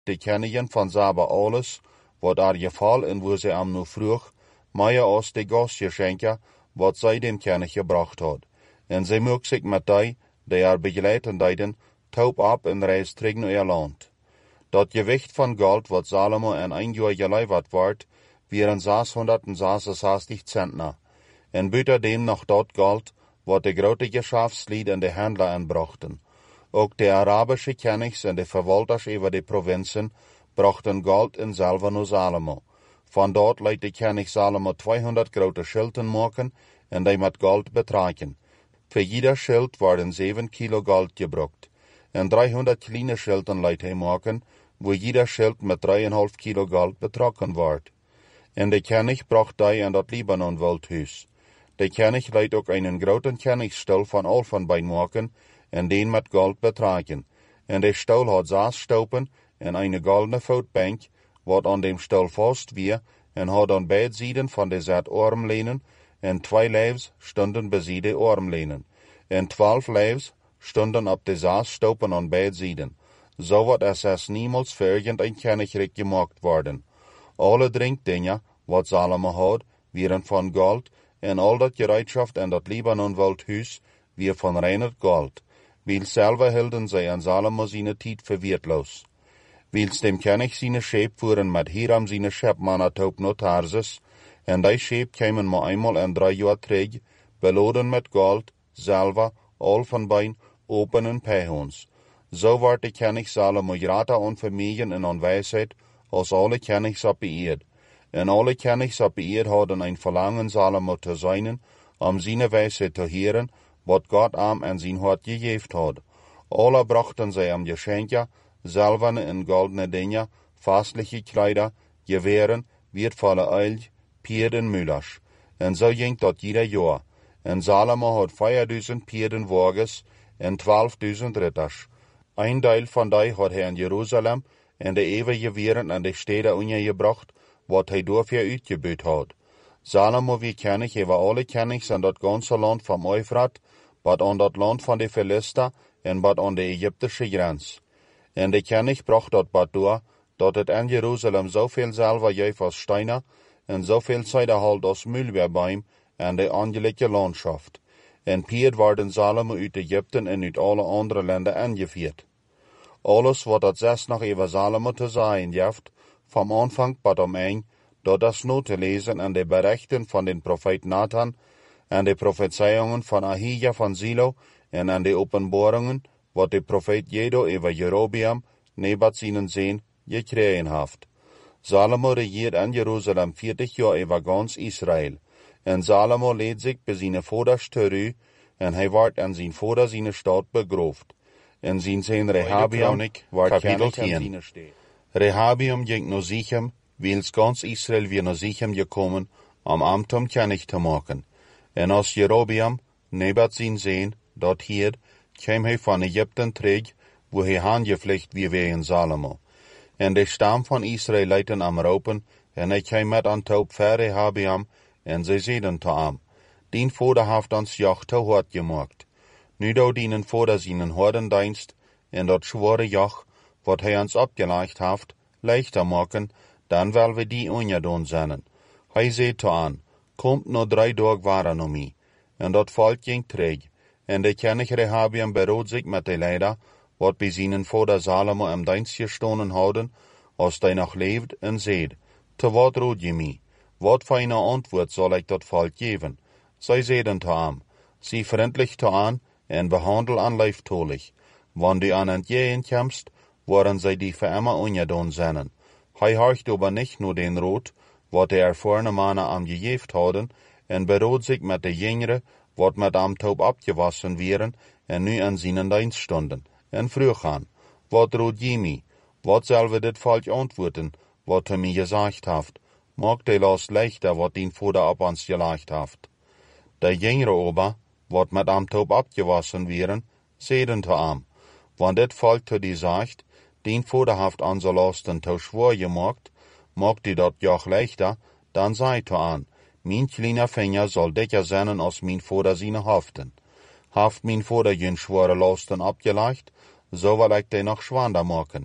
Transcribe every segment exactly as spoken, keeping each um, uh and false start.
de kennigen van Saba alles, wat er geval en wo ze am nu vroeg, meer als de gastgeschenke, wat zij dem kennig gebracht had. En zij mocht zich met die, die er begeleiden deiden, taub ab en reis terug naar ihr land. Dat gewicht van gold, wat Salomo in een jaar geleverd wordt, waren zeshonderdzesenzestig centner. En buiten dem nog dat gold, wat de grote geschäftslied en de handler inbrachten. Ook de Arabische kennigs en de verwalters over de provinzen brachten gold in zelf naar Salomo. Van dort liet de kennig Salomo tweehonderd grote schilden maken en die met gold betraken. Voor jeder schild worden zeven kilo gold gebruikt. En driehonderd kleine schilden liet hij maken, wo jeder schild met drieënhalf kilo gold betrokken wordt. En de kennig bracht die in dat Libanon wildhuis. De kennig liet ook een groten kennigsstoel van Olfenbein maken en den met gold betraken. En de stoel had zes stopen en een goldene voetbank, wat aan dem stoel vast wie, en had aan beide zijden van de zet armlenen, en twee lijfs stonden bij de armlenen. En twaalf lijfs stonden op de zes stopen aan beide zijden. Zo wordt er zes niemals vergend een kennigrijk gemaakt worden. Alle drinkdingen, wat Salomo had, waren van gold, en al dat gereedschaft in dat Libanon wildhuis, weer van reiner gold. Weil selber hielden zij aan Salomo zijn tijd verweertloos. Wils dem kennig zijn scheep voeren met Hiram zijn schepmannen op naar Tarsus, en die scheep kwamen maar eenmaal in drie jaar terug, beladen met gold, zilver, olfenbein, open en pijhoens. Zo wordt de kennig Salomo groter aan vermogen en aan wijsheid, als alle kennigs op de eerd. En alle kennigs op de eerd hadden een verlangen Salomo te zijn, om zijn wijsheid te heren, wat God hem en zijn hart gegeven had. Alle brachten zij hem geschenken, zilverne en goldene dingen, fastliche kleider, geweren, wertvolle uil, Pier en mullers. En zo ging dat jeder jaar. En Salomo had vierduizend pierdenwagens en twaalfduizend ritters. Een deel van die had hij in Jeruzalem en de eeuwige weren en de steden ondergebracht, wat hij daarvoor uitgebuit had. Salomo wie kennig over alle kennigs in dat ganze land van Eufrat, wat aan dat land van de Philister en wat aan de Egyptische grens. En de kennig bracht dat bad door, dat het in Jeruzalem zoveel zilver geeft als steiner, en zoveel zijderhalt als mulwerbeim en de angelijke landschaft. En Pier worden Salomo uit Egypten en uit alle andere landen aangevierd. Alles wat dat zes nog over Salomo te zeggen heeft, van aanvang tot om een, dat is nu te lezen in de berichten van den profeet Nathan, en de profetieungen van Ahija van Silo, en aan de openbaringen, wat de profeet Jedo over Jerobeam, Nebat zijn zeen, gekregen heeft. Salomo regiert in Jeruzalem veertig jaar over ganz Israël. En Salomo leed zich bij zijn vaders terug, en hij wordt in zijn vader zijn stad begroofd. En zijn zijn Rehabiam wordt kennig in zijn stad. Rehabiam ging naar Sichem, wils ganz Israël weer naar Sichem gekomen, om Amtum kennig te maken. En als Jerobeam, Nebat zijn zeen, dat hier, kwam hij van Egypten terug, wo hij aangevlucht wie wegen Salomo. En de stam van Israël leidden am ropen, en hij kwam met aan taub ver Rehabiam, en zij zeiden te hem, dien vader heeft ons joch te hard gemaakt. Nu do dienen vader zijn hordendienst, en dat zware joch, wat hij ons opgelegd heeft, leichter maken, dan wel we die ongedoen zijn. Hij zei te aan, komt no drie dag waren om mij. En dat volk ging terug. En de kennig Rehabiam berood zich met de leider, wat bij zijn vader Salomo im dienst gestonen houden, als hij nog leeft, en zeid, te wat rood je mij? Wat voor een antwoord zal ik dat volk geven? Zij zeiden te hem, zie vriendelijk te aan, en behandel aan lieftolig. Wanneer du aan het jeen komst, worden zij die voor immer ongedoen zijn. Hij horcht aber nicht nur den Rot, wat de ervorne mannen am gegeven hadden, en berood zich met de jongeren, wat met am taub abgewassen wären, en nu aan zijn dienst stonden, en vroeg aan, wat rood je mij? Wat zal we dit volk antwoorden, wat hij mij gezegd heeft? Maak de last leichter, wat dien vader op ons gelegd heeft. De jongeren aber, wat met am taub abgewassen wären, zeiden te am, want dit volk te die zegt, dien vader heeft onze lasten te schwor gemaakt, maakt die dat joch leichter, dan zei te aan, mijn kleine vinger zal dikker zijn als mijn vader zijn haften. Haft mijn vader geen schwere lasten opgelegd, zo wil ik die nog schwander maken.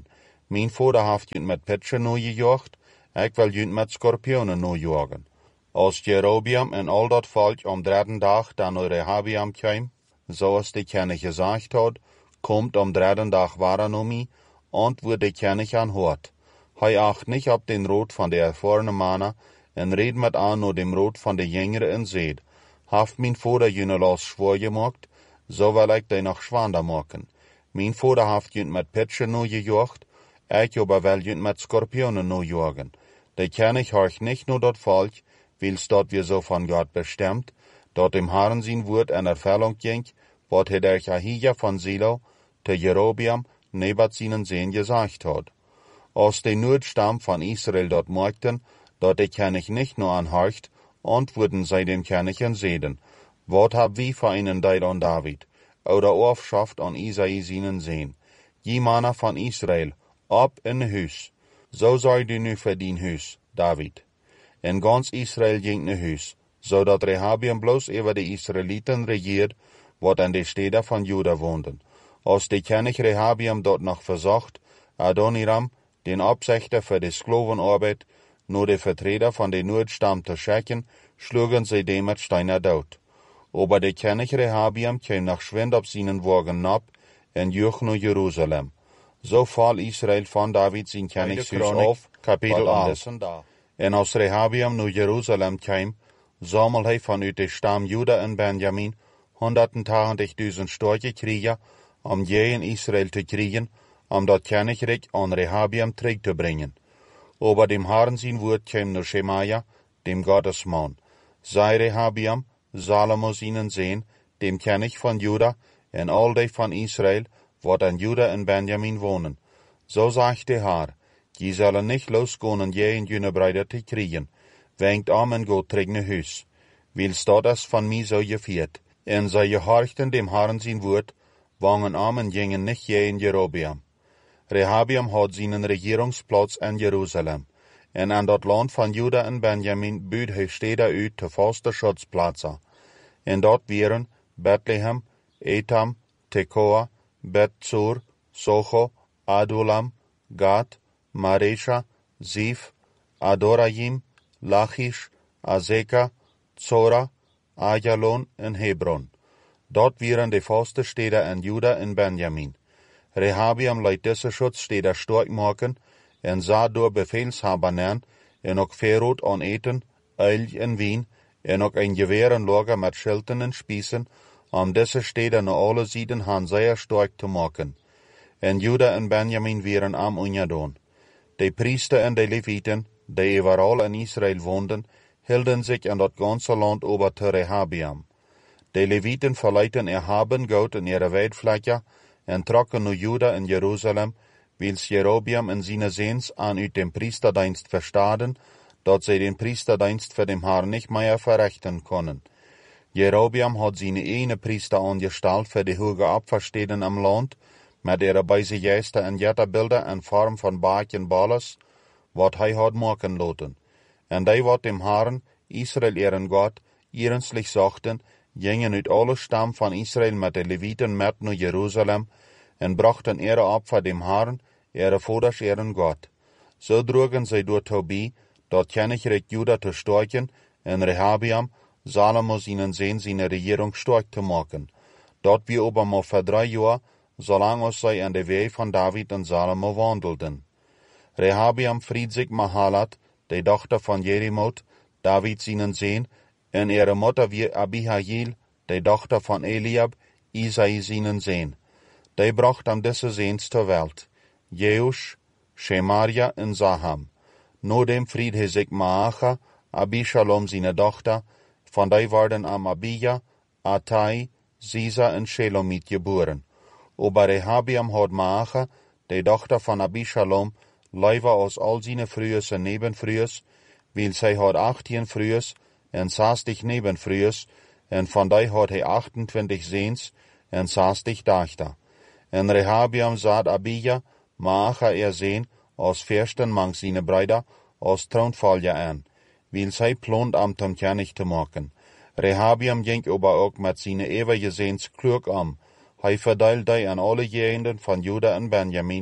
Mijn vader heeft junt met pitchen nu gejaagd, ik wil junt met skorpionen nu jagen. Als Jerobeam en al dat volk om derde dag dan naar Rehabeam kwam, zoals de koning gezegd had, komt om derde dag Waranomi, und wordt de koning aanhoord. Hij acht niet op den rood van de ervorene mannen, en reed met aan naar dem rood van de jongere en zeed, heeft mijn vader jullie als schwoor gemaakt, zo wil ik die nog zwander maken. Mijn vader heeft junt met pitchen nu gejaagd, ik aber wil junt met skorpionen nu jagen. De koning horcht niet naar dat volk, wils dat wir so von Gott bestimmt, dat im Herrn sein Wort in Erfüllung ging, wat hij der Ahija von Silo te Jerobeam nebat seinen Sehen gesagt hat. Als de Nordstamm von Israel dort merkten, dat de König nicht nur anhorcht, antworten zij dem König en zeiden, wat hab wie für einen Deid an David, oder Aufschaft an Isai seinen Sehen, je Manner von Israel, ab in Hus, so sei du nu für din Hus, David. En ganz Israel ging naar huis, zodat Rehabeam bloos over de Israëlieten regiert, wat aan de steden van Juda woonden. Als de koning Rehabeam dort nog verzocht, Adoniram, den opzichter voor de slavenarbeid, naar de vertreter van de Noordstam te schicken, schlugen zij dem met steiner dood. Aber de koning Rehabeam kwam nog schwind op zijn wagen nap en joeg naar Jeruzalem. Zo val Israël van David zijn koningshuis af, kapitel acht. En als Rehabeam naar Jeruzalem kwam, zamel hij vanuit de stam Juda en Benjamin honderdtachtigduizend sterke krieger, om jeden Israël te kriegen, om dat koninkrijk aan Rehabeam terug te brengen. Aber dem Herrn sein Wort kwam naar Shemaja, dem Gottesmann. Sei Rehabeam, Salomo seinen Sehen, dem König von Juda, en al die van Israël, wat an Juda en Benjamin wohnen. So sagt der Herr, je zullen nicht losgehen en je in jene Brüder te kriegen, wenkt am en go terug naar huis. Wils dat es van mij zo geviert, en zij gehorchten dem Herrn sein Wort, wangen am en gingen nicht je in Jerobeam. Rehabeam had seinen Regierungsplatz in Jerusalem, en an dat land van Juda en Benjamin buut hij steden uit te vaste schutzplaatsen. En dat waren Bethlehem, Etam, Tekoa, Bethsur, Socho, Adulam, Gad, Maresha, Zif, Adorayim, Lachish, Azeka, Zora, Ajalon en Hebron. Dat waren de vaste steden in Juda en Benjamin. Rehabeam liet deze schutzsteden sterk maken en zat door befehlshabernern en ook verrood aan eten, uil en wien en ook een geweer en lager met schilten en spiezen, om deze steden naar alle zijden han zeer sterk te maken. En Juda en Benjamin waren am ongedaan. De priester en de levieten, die overal in Israël woonden, hielden zich in dat ganze land over te Rehabeam. De levieten verleidden erhaben goud in ihre weidvlekken en trokken naar Juda en Jeruzalem, wils Jerobeam en zijn Sehens aan uit dem Priesterdienst verstaden, dat zij den Priesterdienst voor dem Herrn nicht mehr verrichten konden. Jerobeam had zijn ene priester aangesteld voor de hoge opversteden am land, met ihre beise geister en jetterbilder in vorm van Baak en Baales, wat hij had maken laten. En die wat dem Herrn, Israël ihren Gott, ernstlich zochten, gingen uit alle stam van Israël met de Levieten met naar Jeruzalem, en brachten ihre Opfer dem Herrn, ihre Vaters ihren Gott. So drogen zij door Tobie, dat koninkrijk Juda te stärken, en Rehabeam, Salomo seinen Sehen seine Regierung stark te maken. Dat wir aber mal für drei Jahre, solange zij an de Weg van David en Salomo wandelten. Rehabeam fried sich Mahalat, de dochter van Jerimoth, David seinen Sehen, en ihre Mutter wie Abihail, de dochter van Eliab, Isai seinen Sehen. Die bracht am diese Sehens zur Welt, Jeusch, Shemaria en Saham. No dem fried hij sich Maacha, Abishalom seine Tochter, van die werden am Abija, Atai, Sisa en Shelomit geboren. Aber Rehabeam had Maacha, de dochter van Abishalom, liever als al seine Frühes en Nebenfrühes, weil zij had achttien Frühes en zestig Nebenfrühes, en van die had hij achtentwintig Sehens en zestig Dachter. En Rehabeam zat Abija, Maacha er Sehn, als Fürsten mang seine Brüder, als Thronfolger an, weil zij plont am zum König te maken. Rehabeam ging aber ook met seine ewige Sehns klug am. Hij verdeelde die an alle Gegenden van Juda en Benjamin,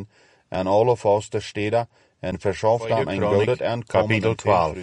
en alle vaste steden, en verschaft dan een godet en kapitel twaalf.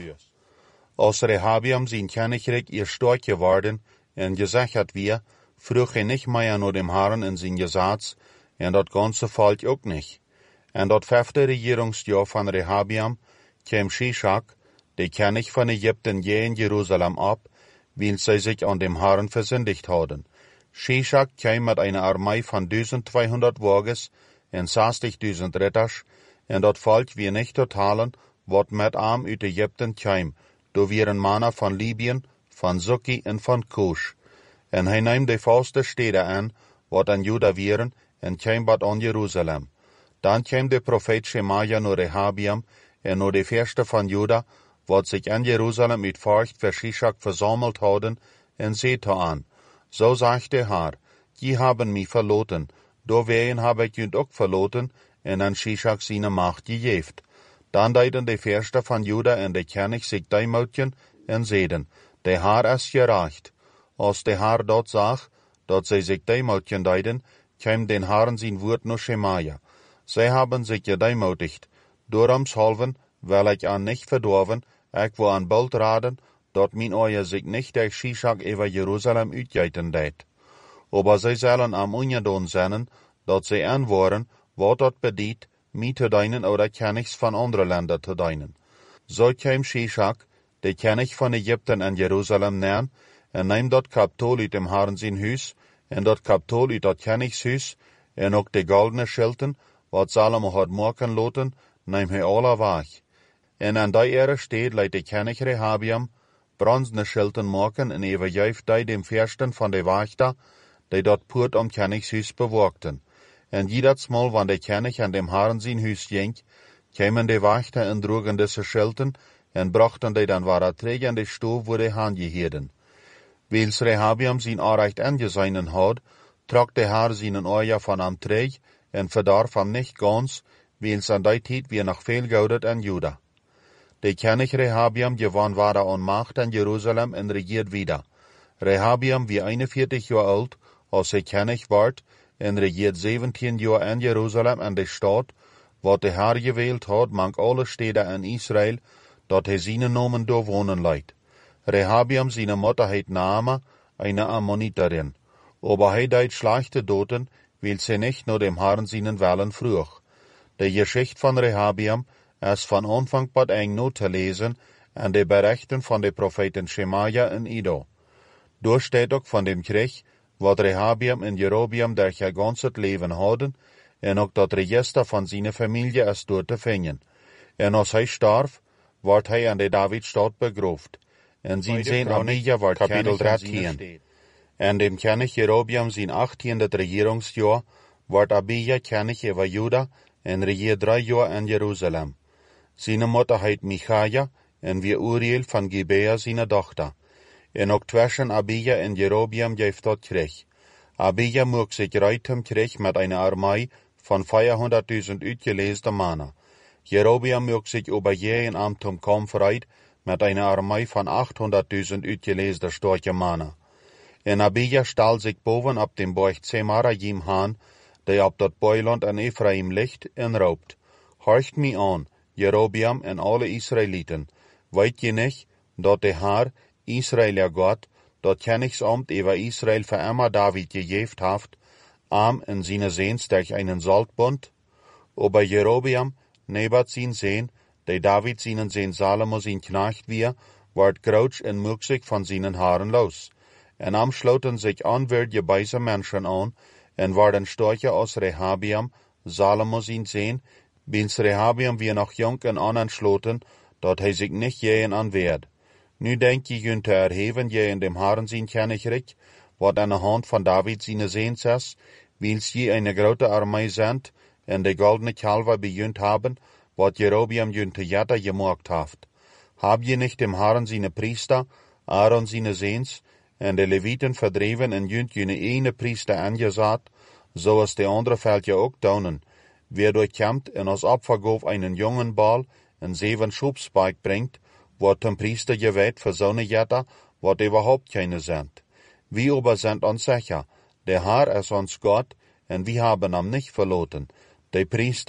Als Rehabiam zijn koninkrijk ihr stark geworden, en gezegd had wir, vroeg hij niet meer naar dem Herrn in zijn Gesetz, en dat ganze Volk ook niet. En dat vijfde regierungsjahr van Rehabiam kwam Shishak, de koning van Egypten, je in Jerusalem ab, weil sie sich an dem Herrn versündigt hadden. Shishak kwam met een armee van zwölfhundert Wagens en zestigduizend Ritters, en dat Volk wie nicht totalen, wat met arm uit Egypten kwam, do wieren Männer van Libyen, van Suki en van Kush. En hij nam de vaste steden aan, wat aan Juda wieren, en kwam bad aan Jeruzalem. Dan kwam de profeet Shemaja naar Rehabiam, en naar de Fürsten van Juda, wat sich in Jerusalem mit Furcht für Shishak versammelt hadden, en zeete aan. So sagt der Herr, die haben mich verloten, doorwegen habe ich jünd ook verloten, en an Shishak seine Macht gejeft. Dan deiden de Fürsten van Juda en de König sich deimoutjen, en zeiden, der Herr is gerecht. Als der Herr dort zag, dat zij sich deimoutjen deiden, kwam den Herrn zijn woord naar Shemaja. Zij haben sich gedemoutigt, dooromshalven, weil ich an nicht verdorven, ich wo an bald raden, dat min oje sich nicht durch Shishak über Jerusalem uitgeiten deed. Aber zij zullen am ungedaan zijn, dat zij aanwoorden, wat dat bediet, mij te deinen oder Königs van andere Länder te deinen. So kwam Shishak, de König van Egypten en Jerusalem nähen, en neem dat Kapitol uit dem Herrn zijn huis, en dat Kapitol uit dat Königshuis, en ook de goldene Schilden, wat Salomo had maken laten, neem hij alle weg. En aan die ere steed leidt de König Rehabiam, bronzene Schilden maken en overgeeft die dem Fürsten van de Wächter, die dat poort om Königshuis bewaakten. En jedes Mal, wann der König an dem Herrn sein Huis ging, kämen die Wächter en drogen diese Schilden, en brachten die dann wahre Träger in die Stube, wo die Hand gehielden. Weils Rehabiam sein Anrecht angesehen had, trok der Herr seinen Oja von am Träg, en verdarf am nicht ganz, weils an die Zeit wir noch viel gaudet an Juda. Der König Rehabiam gewann wahre an Macht an Jerusalem en regiert wieder. Rehabiam wie einundvierzig Jahre alt, als er König ward, en regiert zeventien Jahre in Jerusalem en de Stadt, wat der Herr gewählt hat, mang alle Städte in Israel, dat hij seinen Namen do wohnen leidt. Rehabiam seine Mutter heit Naama, eine Ammoniterin. Aber hij deed schlechte Doten, weil sie nicht nur dem Herrn seinen Willen vroeg. De Geschichte von Rehabiam ist von Anfang bis eng nur zu lesen, en de Berichten von de Propheten Shemaja en Ido. Door steht ook von dem Krieg, wat Rehabiam en Jerobiam durch ihr ganzes Leben hadden, en ook dat Register von seiner Familie ist dort te vinden. En als hij starf, wordt hij an de Davidstad begrooft. En zijn zeen Abija wordt Kapitel dreizehn. En dem König Jerobiam zijn achttiende regierungsjahr wordt Abija König über Juda en regiert drei Jahre in Jerusalem. Seine Mutter heit Michaja en wie Uriel van Gibea seine Tochter. En ook zwischen Abija en Jerobiam geeft dat Krieg. Abija mocht sich reiten Krieg mit einer Armee von vierhunderttausend uitgeleesde Männer. Jerobiam mocht sich über jeden Amt um Kampf reit mit einer Armee von achthunderttausend uitgeleesde starke Männer. En Abija stahl sich boven ab dem Berg Zemarajim haan, der ab dat Beuland an Ephraim liegt, en raubt. Horcht mi an, Jerobiam en alle Israeliten, weet je nicht, dat de Herr, Israeler Gott, dat Königsamt über Israel für immer David gegeft haft, am in seine Sehns durch einen Saltbund? Aber Jerobiam, nebat sein Sehn, der David seinen Sehn Salomo sein Knecht wir, ward grautsch en mucksig von seinen Haaren los. En am schloten sich anwürdige beise Menschen an, en waren starker als Rehabiam, Salomo sein Sehn, bins Rehabiam wir noch jung en anschloten, dat hij sich nicht jähen anwehrt. Nu denk je jün te erheven je in dem Herrn sein Königreich, wat an der Hand von David seine Sehns ist, wils je eine grote Armee sind, en de goldene Kalver bejünt haben, wat Jerobiam jün te jata gemacht haft. Hab je nicht dem Herrn seine Priester, Aaron seine Sehns, en de Leviten verdreven en jünt jene ene Priester angesaat, so as de andere fällt ja ook daunen. Wer durchkämmt en als Opfergof einen jungen Ball en zeven Schubspark bringt, wat dem Priester gewählt für so ne Jetta, wat überhaupt keine sind. Wir aber sind uns sicher, der Herr ist uns Gott, en wir haben am nicht verloten. De Priester,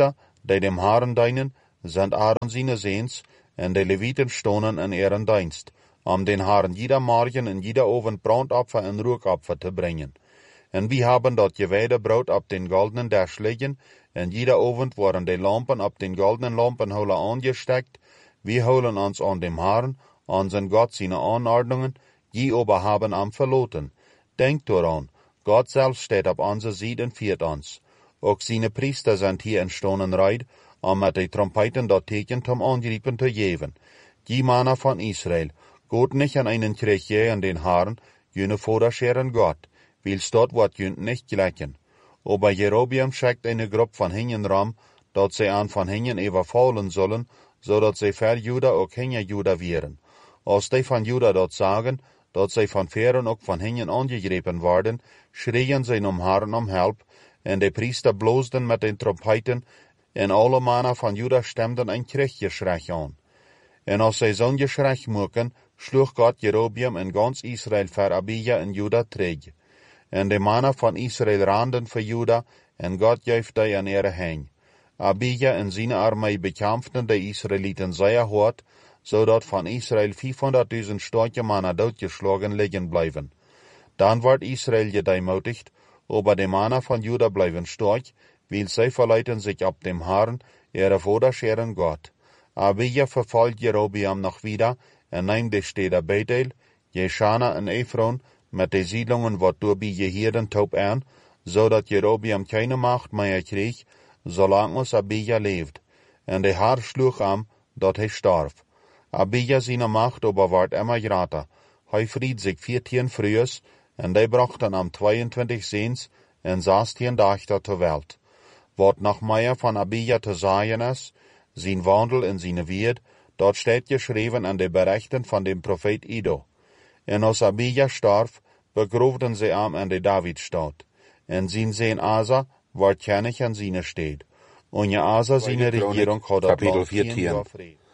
die dem Herrn dienen, sind Aaron seine Seens, en de Leviten stonen in ihren Dienst, om den Herrn jeder Morgen en jeder Abend Brandopfer en Rookopfer te brengen. En wir haben dort geweide Brot op den goldenen Tisch liggen, en jeder Abend worden die Lampen op den goldenen Lampenholen angesteckt. Wir holen uns an dem Herrn, an sein Gott seine Anordnungen, die aber haben am verloten. Denkt daran, Gott selbst steht op onze Seite en führt uns. Auch seine Priester sind hier in Stonenreit, om met de trompeten dat teken zum Angripen te geven. Die Männer von Israel, Gott nicht an einen Krieg je an den Herrn, jene Vaterscheren Gott, willst dort wat jünt nicht gleichen. Aber Jerobeam schickt eine Gruppe von Hingen ram, dat sie an von Hingen überfallen sollen, so dat sie für Juda auch Hinger Juda wären. Als die von Juda dort sagen, dat sie von Fähren auch von Hingen angegriffen worden, schrien sie um Herrn um Help, en de Priester bloosden mit den Trompeten, en alle Männer von Juda stemden ein Krieggeschrei an. En als sie zo'n geschrei moeken, sloeg Gott Jerobeam en ganz Israel für Abija en Juda terug. En de Männer von Israel randen für Juda, en Gott gaf die an ihre Hände. Abija en seine Armee bekämpften die Israeliten sehr hart, zodat von Israel vierhunderttausend starke Männer doodgeschlagen liegen bleiben. Dann wird Israel gedemütigt, aber die Männer von Juda bleiben stark, weil sie verleiten sich ab dem Herrn, ihre Vaterscheren Gott. Abija verfolgt Jerobeam noch wieder, en nimmt die Städte Bethel, Jeschana en Ephron, mit den Siedlungen, wat durch die Gehirden taub an, so dat Jerobeam keine Macht mehr krieg, solange es Abija lebt. En der Herr schlug am, dat hij starb. Abija seine Macht aber ward immer grater. Hij fried sich vierzehn frühes, en die brachten am zweiundzwanzig Sehns, en sechzehn Dachter zur Welt. Wat noch mehr von Abija zu sagen ist, sein Wandel in seine Wert, dort steht geschrieben an den Berichten von dem Prophet Ido. En als Abija starb, begrubten sie am an der Davidstadt. En sein Sohn Asa war König an seine Stadt. Und ja Asa seine Regierung hat Kapitel vierzehn.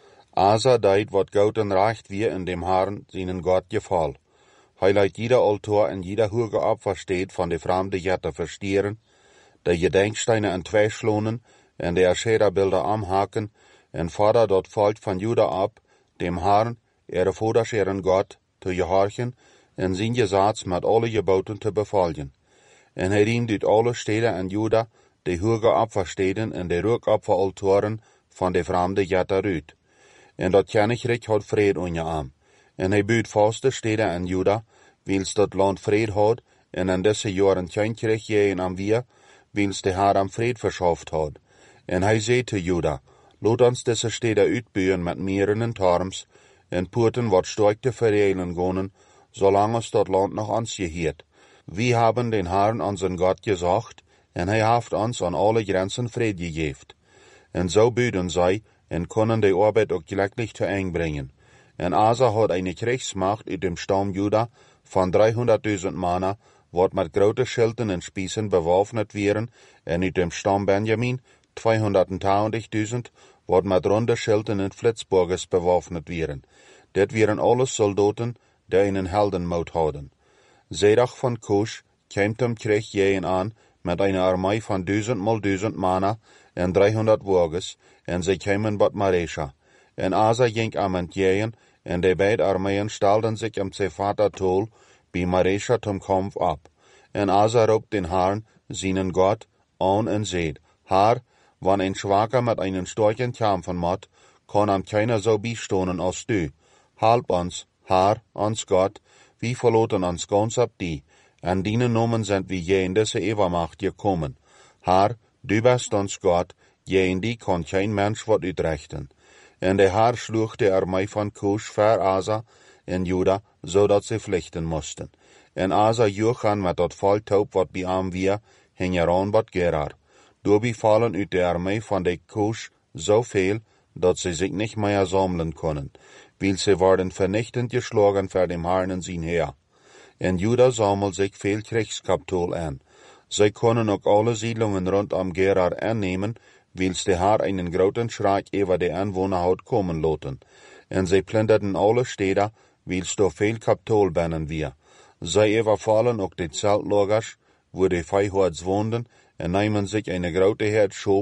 Asa deit wat Gott en recht wie in dem Herrn seinen Gott gefall. Hij leidt jeder Altar en jeder hoge Opfer steht von de fremde Götter verstieren, de Gedenksteine en twee schlonen, en de Aschera-Bilder amhaken, en vader dort volk van Juda ab, dem Herrn, ihre Vaterscheren Gott, te gehorchen, en zijn Gesetz met alle Geboten te befolgen. En hij riemt uit alle steden en Juda, de hoge Opfersteden en de Rookopferaltaren van de fremde Götter uit. En dat Königreich hat vrede on je am. En hij buurt vaste steden en Juda, wils dat land vrede had, en in deze jaren Königreich jeen am wir, wils de Herr am vrede verschafft had. En hij zei te Juda, laat ons deze steden uitbuien met meren en tarms, en poorten wat sterk te verreilen gonen, zolang es dat land nog ons geheert. Wir haben den Herrn unseren Gott gesagt, en hij heeft ons an alle Grenzen vrede gegeven. En so büden zij, en können die Arbeit auch gleichlich zu eng bringen. En Asa hat eine Kriegsmacht uit dem Stamm Juda von dreihunderttausend Männer, wat mit grote Schilden en Spießen bewaffnet wären, en uit dem Stamm Benjamin zweihundertzwanzigtausend, wat mit runde Schilden en Flitzburgers bewaffnet wären. Dit wären alles Soldaten, die einen Heldenmut hadden. Zedach von Kusch käme dem Krieg jeen an, mit einer Armee von duizend mal duizend Männer en dreihundert Wagens, en sie kämen bot Maresha. En Asa ging am entgegen, en de beide Armeen stelden sich am Zephata-Tol, bei Maresha zum Kampf ab. En Asa roept den Herrn, seinen Gott, an en seht, Herr, wann ein Schwacher mit einem starken kämpfen mot, kann am keiner so beistonen als du. Halb uns, Herr, uns Gott, wie verloten uns ganz ab die, an deinen Namen sind wir je in diese Übermacht gekommen. Herr, du bist uns Gott, je in die kann kein Mensch wat uitrichten. En der Herr schlug die Armee von Kusch für Asa in Juda, so dat sie flüchten mussten. En Asa joch an met dat Volk taub wat bij am wir, hing er an wat Gerar. Doorbi fallen uit der Armee von der Kusch so viel, dat sie sich nicht mehr sammeln können, weil sie worden vernichtend geschlagen für dem Herrn in sein Heer. En Juda sammelt sich viel Kriegskapital an. Sie können auch alle Siedlungen rund am Gerar annehmen, wils der Herr einen großen Schreck über die Anwohner hat kommen lassen. En sie plünderten alle Städte, wils da viel Kapital binnen wir. Sie überfallen auch die Zeltlagers, wo die Viehhorts wohnten, en nehmen sich eine große Herd Schop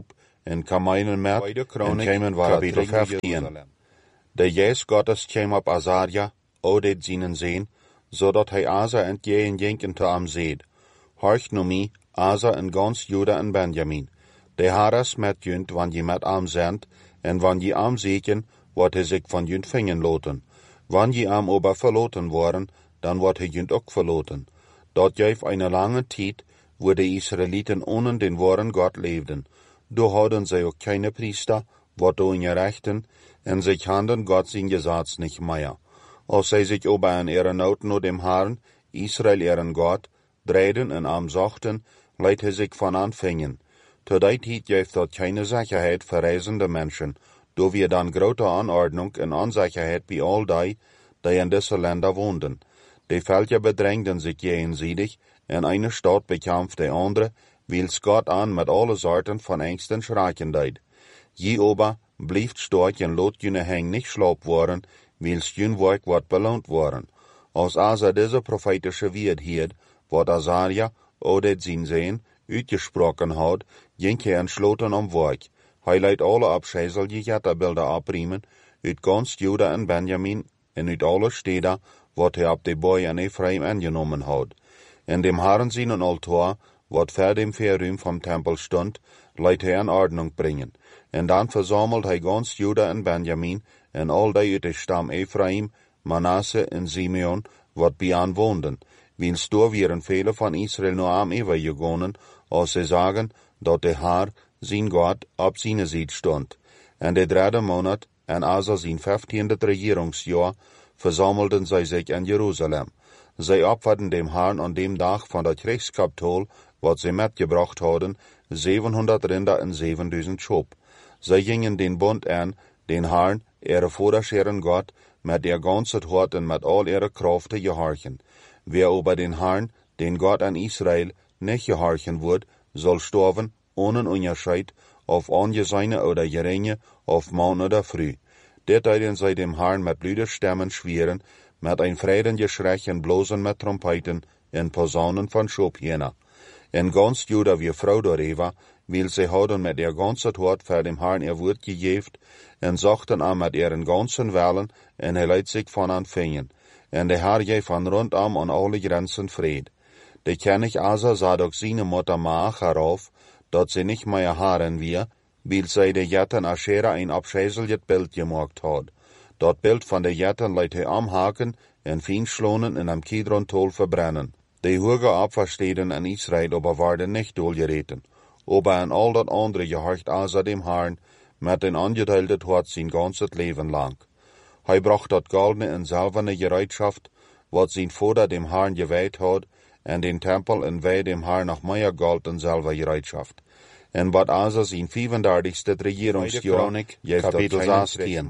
en kamelen met, en kämen waar kapitel vijftien. De Jezus Gottes kwam op Azaria, oudet zienen zeen, zodat hij Asa en je en jenken te am zeed. Horch nu mi, Asa en gans Juda en Benjamin. De haras met junt, wanneer je met am zendt, en wanneer je am zeken, wordt hij zich van junt vingen loten. Wanneer je am ober verloten worden, dan wordt hij junt ook verloten. Dat juist een lange tijd, wo de Israeliten ohne den wahren Gott leefden. Do hadden zij ook keine Priester, wat do in je rechten, en zich handen Gott zijn Gesetz nicht mehr. Als zij zich ober an ihre Noten no dem Herrn, Israel ihren Gott, dreden en am zochten, leidt hij zich van anfingen. Te die tijd geeft dat keine Sicherheit für reisende Menschen, do wir dann grote Anordnung en Unsicherheit bij all die, die in diese Länder woonden. Die Völker bedrängten sich jenseitig, en eine Stadt bekämpft die andere, wils Gott an mit alle Sorten von Ängsten schrecken deed. Je ober blieft stark en lot jene heng nicht schlapp worden, wils jün werk wat belohnt worden. Als Asa diese prophetische Wort hielt, wat Azaria, oudet zien sehen, uitgesprochen had, jinke entschloten om werk. Hij leidt alle abscheiselige Jetterbilder abriemen, uit ganz Juda en Benjamin, en uit alle steden, wat hij op de boy en Ephraim angenomen had. In dem Herrn seinen Altar, wat ver dem Verruim vom Tempel stund, leidt hij in Ordnung bringen. En dan versammelt hij ganz Juda en Benjamin, en al die uit de stam Ephraim, Manasse en Simeon, wat bij aan woonden. Wils door wieren vele van Israel nur am overgegonen, als ze zagen, dat de Herr, zijn Gott, op zijn ziet stond. En de derde maand, en Asa zijn vijftiende regeringsjahr, versammelten zij zich in Jeruzalem. Zij opferten dem Herrn an dem Tag von der Kriegskapitol, wat zij metgebracht hadden, zevenhonderd rinder en zevenduizend schop. Zij gingen den Bund an, den Herrn, ihre Vorderscheren Gott, mit ihr ganzes Hort und mit all ihre Kraft te gehorchen. Wer über den Herrn, den Gott an Israel, nicht gehorchen wird, soll sterben, ohne Unterscheid, auf angesehene oder geringe, auf Mann oder Früh. Dit deiden zij dem Herrn mit Blüderstemmen schweren, mit ein Freudengeschrei en blosen mit Trompeten en Posaunen von Schopjena. En ganz Juda wie Frau darüber, weil sie hadden mit ihr ganzes Hort für dem Herrn ihr Wort gegeben, en sagten an mit ihren ganzen Wellen, en er leidt sich von anfingen. En der Herr gef von rundum an alle Grenzen Fried. De König Asa sah doch seine Mutter Maach herauf, dat sie nicht mehr haaren wir, weil sie de Jetten Aschera ein abscheißeljes Bild gemacht hat. Dat Bild von de Jetten leidt hij amhaken en feinschlonen en am Kidron-Tol verbrennen. De hoge Opfersteden in Israel aber waren nicht doelgereten. Aber in all dat andere gehorcht Asa dem Herrn, mit den angeteilten Hort sein ganzes Leben lang. Hij bracht dat goldene en silberne Gereitschaft, wat sein Vater dem Herrn geweiht hat, en den Tempel en wij dem Herrn noch mehr Gold en Silber Gereitschaft. En wat Asa sein vierendertigste Regierungsjahr, Kapitel zestien.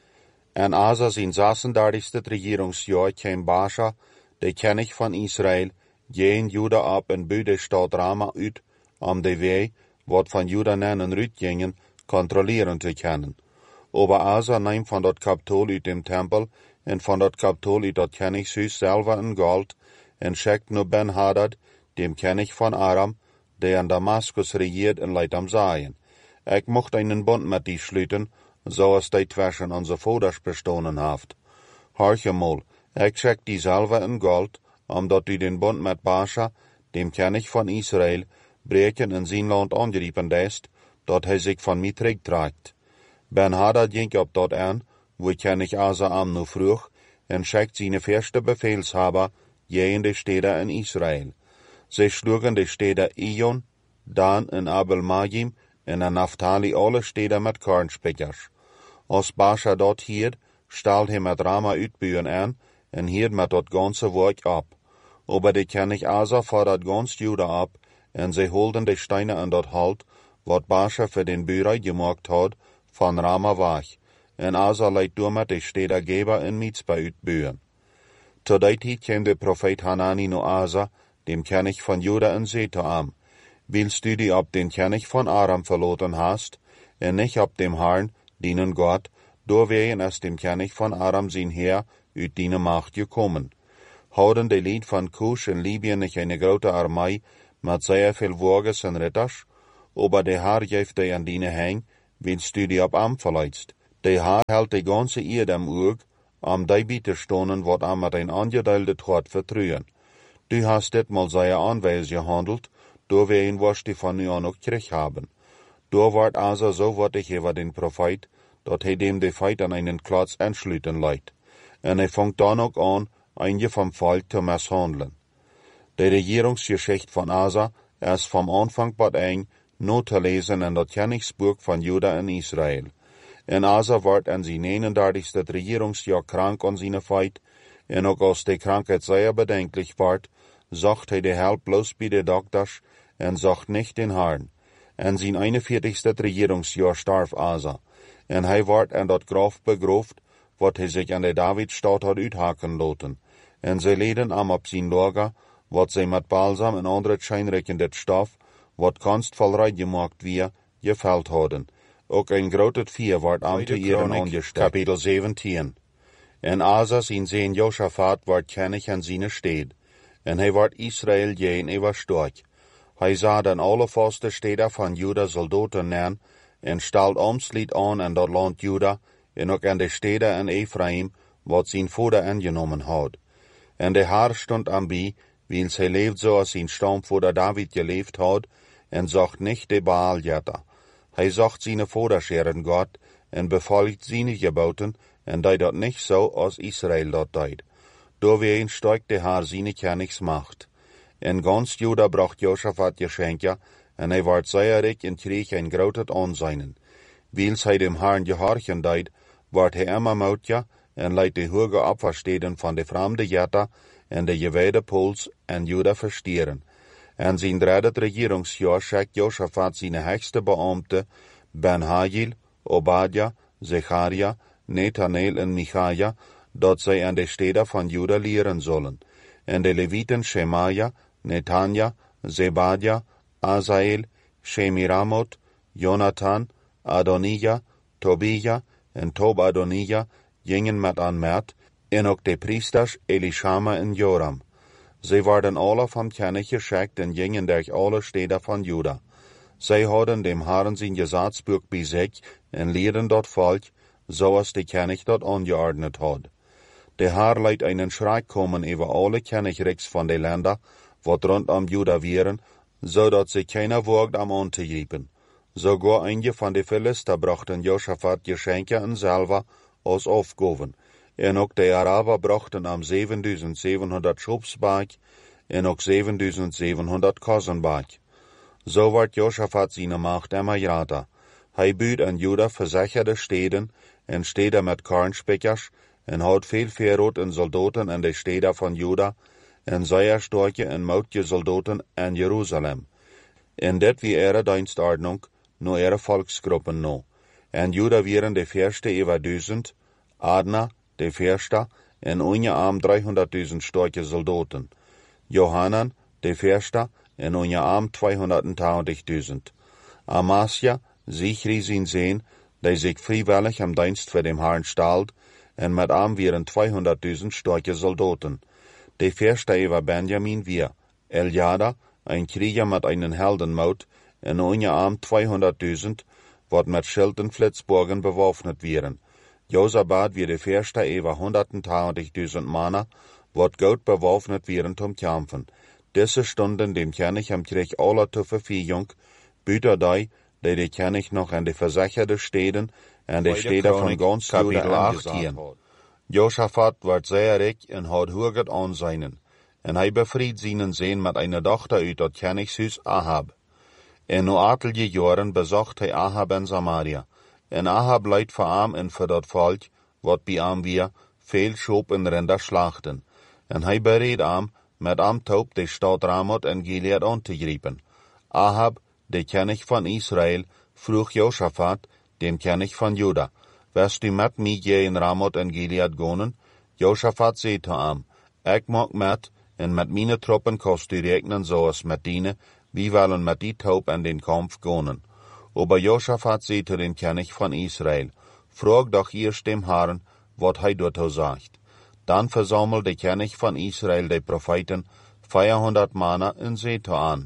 En Asa sein zesendertigste Regierungsjahr kwam Baasha, de König von Israel, gehen Juda ab en bude Stadt Rama uit, om de wei, wat van Juda nennen uitgingen, kontrollieren te können. Aber Asa nahm von dat Kapitol uit dem Tempel, en von dat Kapitol uit dat Königshuis selber en Gold, en schickt nur Ben-Hadad, dem König von Aram, der in Damaskus regiert en leidt am Saien. Ik mocht einen Bund mit die schlüten, so als die zwischen onze Voders bestonen haft. Horche mal, ik schick die selber en Gold, omdat du den Bund mit Baasha, dem König von Israel, breken en zijn land angeriepen deest, dat hij sich von mir terugtragt. Ben-Hadad ging op dat an, wo König Asa am nu vroeg, en schickt seine erste Befehlshaber, je in de steden in Israel. Sie schlugen de steden Ijon, Dan en Abel-Magim, en in Naphtali alle steden met Kornspikkers. Als Baasha dort hierd, stahl hij met Rama uitbuien an, en hierd met dat ganze werk ab. Aber de König Asa fordert ganz Juda ab, en sie holden de Steine an dat Halt, wat Baasha für den Bührer gemacht hat, von Rama weg, en Asa leidt door met de steder Geba en Mitzpah uitbuien. Zu der Zeit kam der Prophet Hanani no Asa, dem König von Juda en Zeta am. Willst du die ab den König von Aram verloren hast, en nicht ab dem Herrn, dienen Gott, do wären es dem König von Aram sein Heer uit deine Macht gekommen. Houden de Lied von Kusch in Libyen nicht eine grote Armee, mit sehr viel Wagens en Ritters? aber der Herr geeft die an dine hang, willst du die ab am verleidst. Der Herr hält die ganze Erde am Oog, am die biete stonen, wat am mit ein angedeelde Tod vertrühen. Du hast dit mal seine Anweis gehandelt, do wir ihn was die von nu an auch krieg haben. Do ward also so wattig über den Prophet, dat he dem de Feit an einen Platz anschlüten leidt. En er fangt dann auch an, einige vom Volk zu misshandeln. Die Regierungsgeschichte von Asa ist vom Anfang bis eng nur zu lesen in das Königsbuch von Juda in Israel. En Asa ward in zijn eenendertigste Regierungsjahr krank an seine Feit, en ook als die Krankheit sehr bedenklich ward, sagt hij de Help bloß bei de Doktors en sagt nicht den Herrn. En zijn einundvierzigste Regierungsjahr starb Asa, en hij ward in dat Graf begroft, wat hij sich an der Davidstad had uithaken laten, en zij leden am op zijn Lager, wat zij met balsam en andere schijnrijkendet stof, wat konstvoll gemaakt wie, gefällt hadden. Ook een groot vier wordt am te ihren angesteckt. Kapitel zeventien. En Asa zijn zeen Josaphat wordt kennig aan zijn stede, en hij wordt Israël jeen ewer storch. Hij sah dan alle vaste steden van Juda soldaten neer, en stalt omslied aan in dat land Juda, en ook aan de steden in Ephraim, wat zijn vader aangenomen had. En de Herr stond aan bij, wiens hij leeft zoals zijn stamvader David geleefd had, en zocht nicht de Baal jetta. Hij zocht zijn vaderscheren Gott, en befolgt zijn geboten, en deed dat nicht so, als Israel dat deed. Doorheen steigt de Herr zijn Königsmacht. En ganz Juda bracht Josaphat Geschenke, en hij werd zeer rijk en kreeg een groot aanzien. Wils hij dem Herrn gehorchen deed, werd hij immer moutja, en leidt de hoge opversteden van de vreemde jetta, en de gewijde Pols en Juda verstieren. En zijn derde regeringsjahr schickt Josaphat zijn höchste Beamte, Ben-Hajil, Obadja, Zecharia, Nethanel en Michaja, dat zij aan de steden van Juda leren zullen. En de Leviten Shemaja, Netanja, Zebadja, Azael, Shemiramot, Jonathan, Adonija, Tobija en Tob-Adonija gingen met aan Mert, en ook de priesters Elishama en Joram. Zij werden alle van kennis geschickt en gingen durch alle steden van Juda. Zij hadden dem Herrn zijn Gesetzbuch bij zich en leerden dat volk, zoals de kennis dat angeordnet had. De Herr leidt einen Schreck komen über alle Königreichs von de Länder, wat rondom Juda wären, zodat sie keiner wagt am anzugeben. Sogar einige von de Philister brachten Josaphat Geschenke en selber als Aufgaben. En ook de Araber brachten am zevenduizendzevenhonderd Schubsbaak en ook zevenduizendzevenhonderd Kosenbaak. So werd Josaphat seine Macht immer groter. Hij buut an Juda versicherde steden en steden met Kornspikkers en had veel Verrot en soldaten in de steden van Juda en zeer sterke en moutige soldaten in Jeruzalem. En dit wie ihre dienstordnung, no ihre volksgruppen no. En Juda waren de verste über duizend, Adna, de verste, en unje arm dreihonderdduizend sterke soldaten. Johanan, de verste, en unje arm tweehonderdtwintigduizend. Amasja, Sichri zijn zeen, die zich vrijwillig am dienst voor dem Herrn stalt, en met arm waren tweehonderdduizend sterke soldaten. De verste über Benjamin wir, Eljada, ein Krieger mit einen Heldenmaut, en unje arm tweehonderdduizend, wat met Schild en Flitzburgen bewaffnet waren. Josabad wie de verste über honderdtwintigduizend Manner, wat gut bewaffnet waren zum Kämpfen. Diese stunden dem König am Krieg aller zur Verfügung, büter die, die de König noch an de versicherte Städten, an de Städte von ganz Juda angesagt hat. Josaphat werd sehr reich en had hoget aanzien, en hij befried seinen Sehn mit einer Tochter uit dat Königshuis Ahab. En no atelige Jahren besucht hij Ahab in Samaria, en Ahab leidt voor arm en voor dat volk, wat bij am wir, veel Schob en Rinder schlachten, en hij bereed am, met am Taub de Stadt Ramoth en Gilead anzugreifen. Ahab, de König von Israel, vroeg Josaphat, den König von Juda, wirst du met mij je in Ramoth en Gilead gonen? Josaphat zei te am, ik mag met, en met meine Truppen kost du rekenen zoals met diene, wie wollen met die Taub in den Kampf gonen. Aber Josaphat zei te den König von Israel, frag doch eerst dem Herrn, wat hij dazu sagt. Dann versammelt der König von Israel die Propheten, vierhundert Männer, und seht an,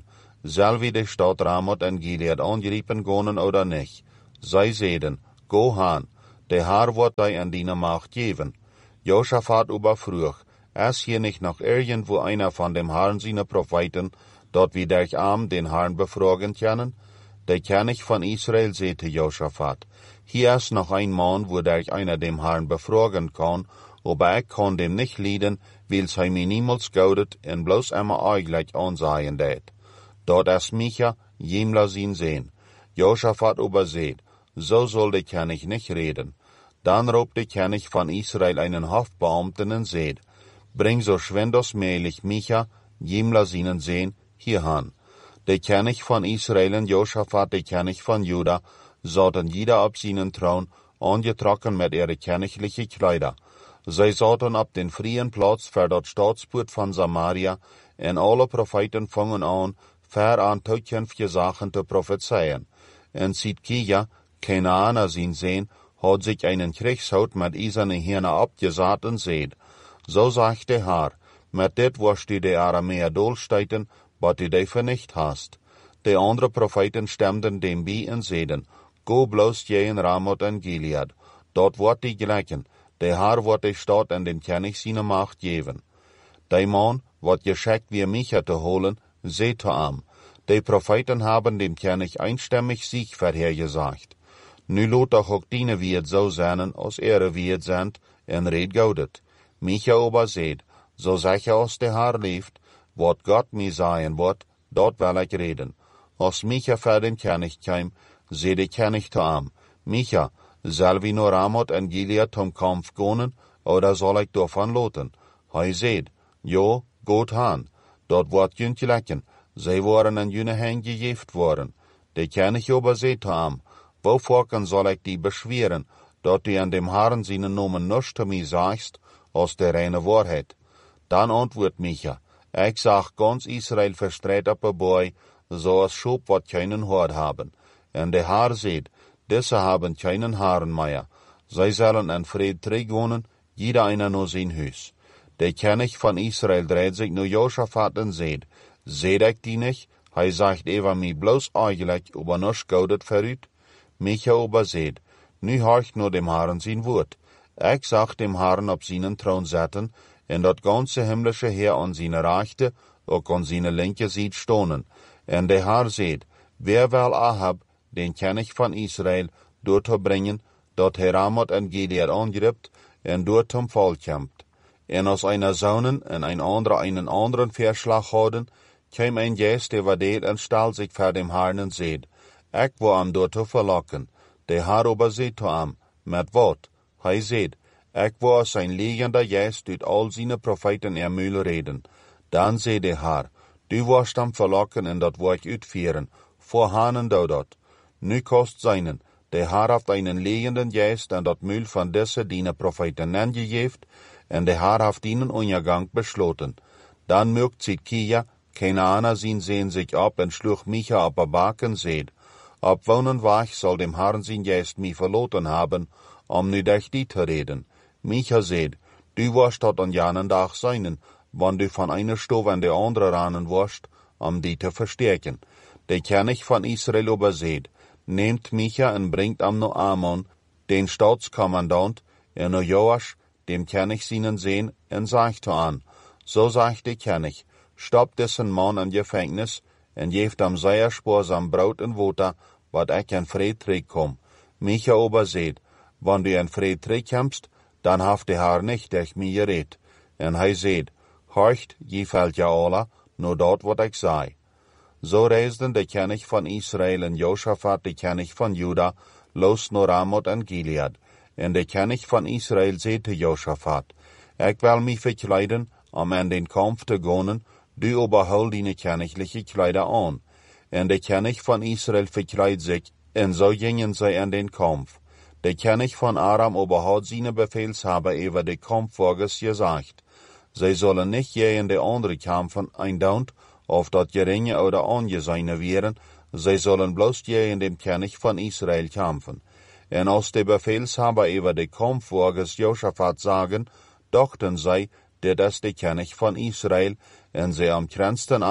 Zal wie de Stadt Ramoth en Gilead angripen gonen oder nicht? Zij zeiden, go haan, de Haar wordt hij an dine Macht geven. Josaphat überfrug, es hier nicht noch irgendwo einer von dem Herrn seine Propheten, dort wie der Arm den Herrn befragen können? Der König von Israel sagte Josaphat, hier ist noch ein Mann, wo der einer dem Herrn befragen kann, aber ich kann dem nicht leiden, weil's hij mir niemals gaudet en bloß immer eigentlich ansehen det. Dort ist Micha, jemla sin sehen. Josaphat überseht, so soll der König nicht reden. Dann robt der König von Israel einen Hofbeamten und seht, bring so schwendosmählich Micha, jemla sinen sehen, hierhan. Der König von Israel und Josaphat, der König von Juda, saßen jeder auf seinen Thron, angetrocken mit ihre königliche Kleider. Sie saßen auf den freien Platz für das Staatspoort von Samaria, und alle Propheten fangen an, ver an zukünftige Sachen zu prophezeien. Und Zidkia, Kanaaner sin sehen, hat sich einen Kriegshut mit eiserne Hirne abgesagt und seht. So sagt der Herr, mit det wirst du die Aramäer durchsteiten, was du dafür nicht hast. Die anderen Propheten stimmten dem bei und seiden, go bloß je in Ramoth en Gilead, dort wird die gleichen, der Herr wird die Stadt an den König seine Macht geben. Der Mann wird geschickt wie Micha zu holen, seht zu am. Die Propheten haben dem König einstimmig Sieg vorhergesagt. Nu lot doch auch diene wie es so sein, aus Ehre wie es sind, en red gaudet. Micha aber seht, so sicher aus der Herr lebt, wat Gott mir sagen wird, dort will ich reden. Als Micha vor den König kam, seh der König zu am. Micha, soll wir nur Ramoth en Gilead zum Kampf gehen, oder soll ich davon loten? Hei seht, jo, gut han, dort wird jünt gelecken, sie waren an jüne Hände gegeft worden. Der König aber seht zu am, wovor soll ich die beschweren, dort du an dem Herrn seinen Namen nichts zu mir sagst, aus der reine Wahrheit? Dann antwortet Micha, ich sag ganz Israel verstreut auf ein Boy, so als Schub wat keinen Hort haben. Und der Herr seht, diese haben keinen Haaren mehr. Sie sollen in Fried wohnen, jeder einer nur sein Haus. Der König von Israel dreht sich nur Josaphat und seht, seht ich die nicht? Hij sagt über mir bloß eigentlich, aber nichts gaudet verrüht. Micha aber seht, nu horcht nur dem Herrn sein Wort. Ich sag dem Herrn auf seinen Thron setzen, und das ganze himmlische Heer an seine Rechte, auch an seine linke Seite stohnen. Und der Herr seht, wer will Ahab, den König von Israel, dort bringen, dort er Ramoth en Gilead angribt, und dort zum Fall kämpft. Und aus einer Sohnen und ein anderer einen anderen Verschlag haben, käm ein Gäst, der war det und stahl sich vor dem Herrn und seht, ich war am dort zu verlocken. Der Herr aber seht zu am, mit wat? Hij seht, ich war sein liegender Gäst, dut all seine Propheten er Mühl reden. Dann seht der Herr, du warst am verlocken und dat war ich utführen, vorhanen du dat. Nu kost seinen, der Herr haft einen liegenden Gäst und dat Mühl von desse dine Propheten angegeft, und der Herr haft ihnen Untergang beschloten. Dann mögt Zidkia, Kanaaner sin sehen sich ab und schluch Micha ab a Baken seht, ab wonen wach soll dem Herrn sin Gäst mi verloten haben, um nu durch die zu reden. Micha seht, du warst dort an janen Tag seinen, wann du von einer Stove an der andere ranen warst, um die zu verstärken. Der König von Israel aber seht, nehmt Micha und bringt am no Amon, den Staatskommandant, und no Joasch, dem König seinen sehen, und sagt an, so sagt der König, stopp dessen Mann im Gefängnis, und geeft am sehr sparsam Brot und Water, wat ich in Fried zurückkomm. Micha aber seht, wann du in Fried zurückkommst, dann haft der Herr nicht durch mich geredet. Und hij seht, horcht, je fällt ja alle, nur dort, wat ich sei. So reisten der König von Israel und Josaphat, der König von Juda, los nur Ramoth en Gilead. Und der König von Israel seht Josaphat, ich will mich verkleiden, um in den Kampf zu gehen, du aber hol deine königliche Kleider an. Und der König von Israel verkleidet sich, und so gingen sie in den Kampf. Der König von Aram aber hat seine Befehlshaber über den Kampf vorges gesagt. Sie sollen nicht je in die andere kämpfen, eindaunt, auf das geringe oder angesehene wären, sie sollen bloß je in dem König von Israel kämpfen. Und als der Befehlshaber über den Kampf vorges Josaphat sagen, dachten sie, der das der König von Israel, und sie am kränzten am,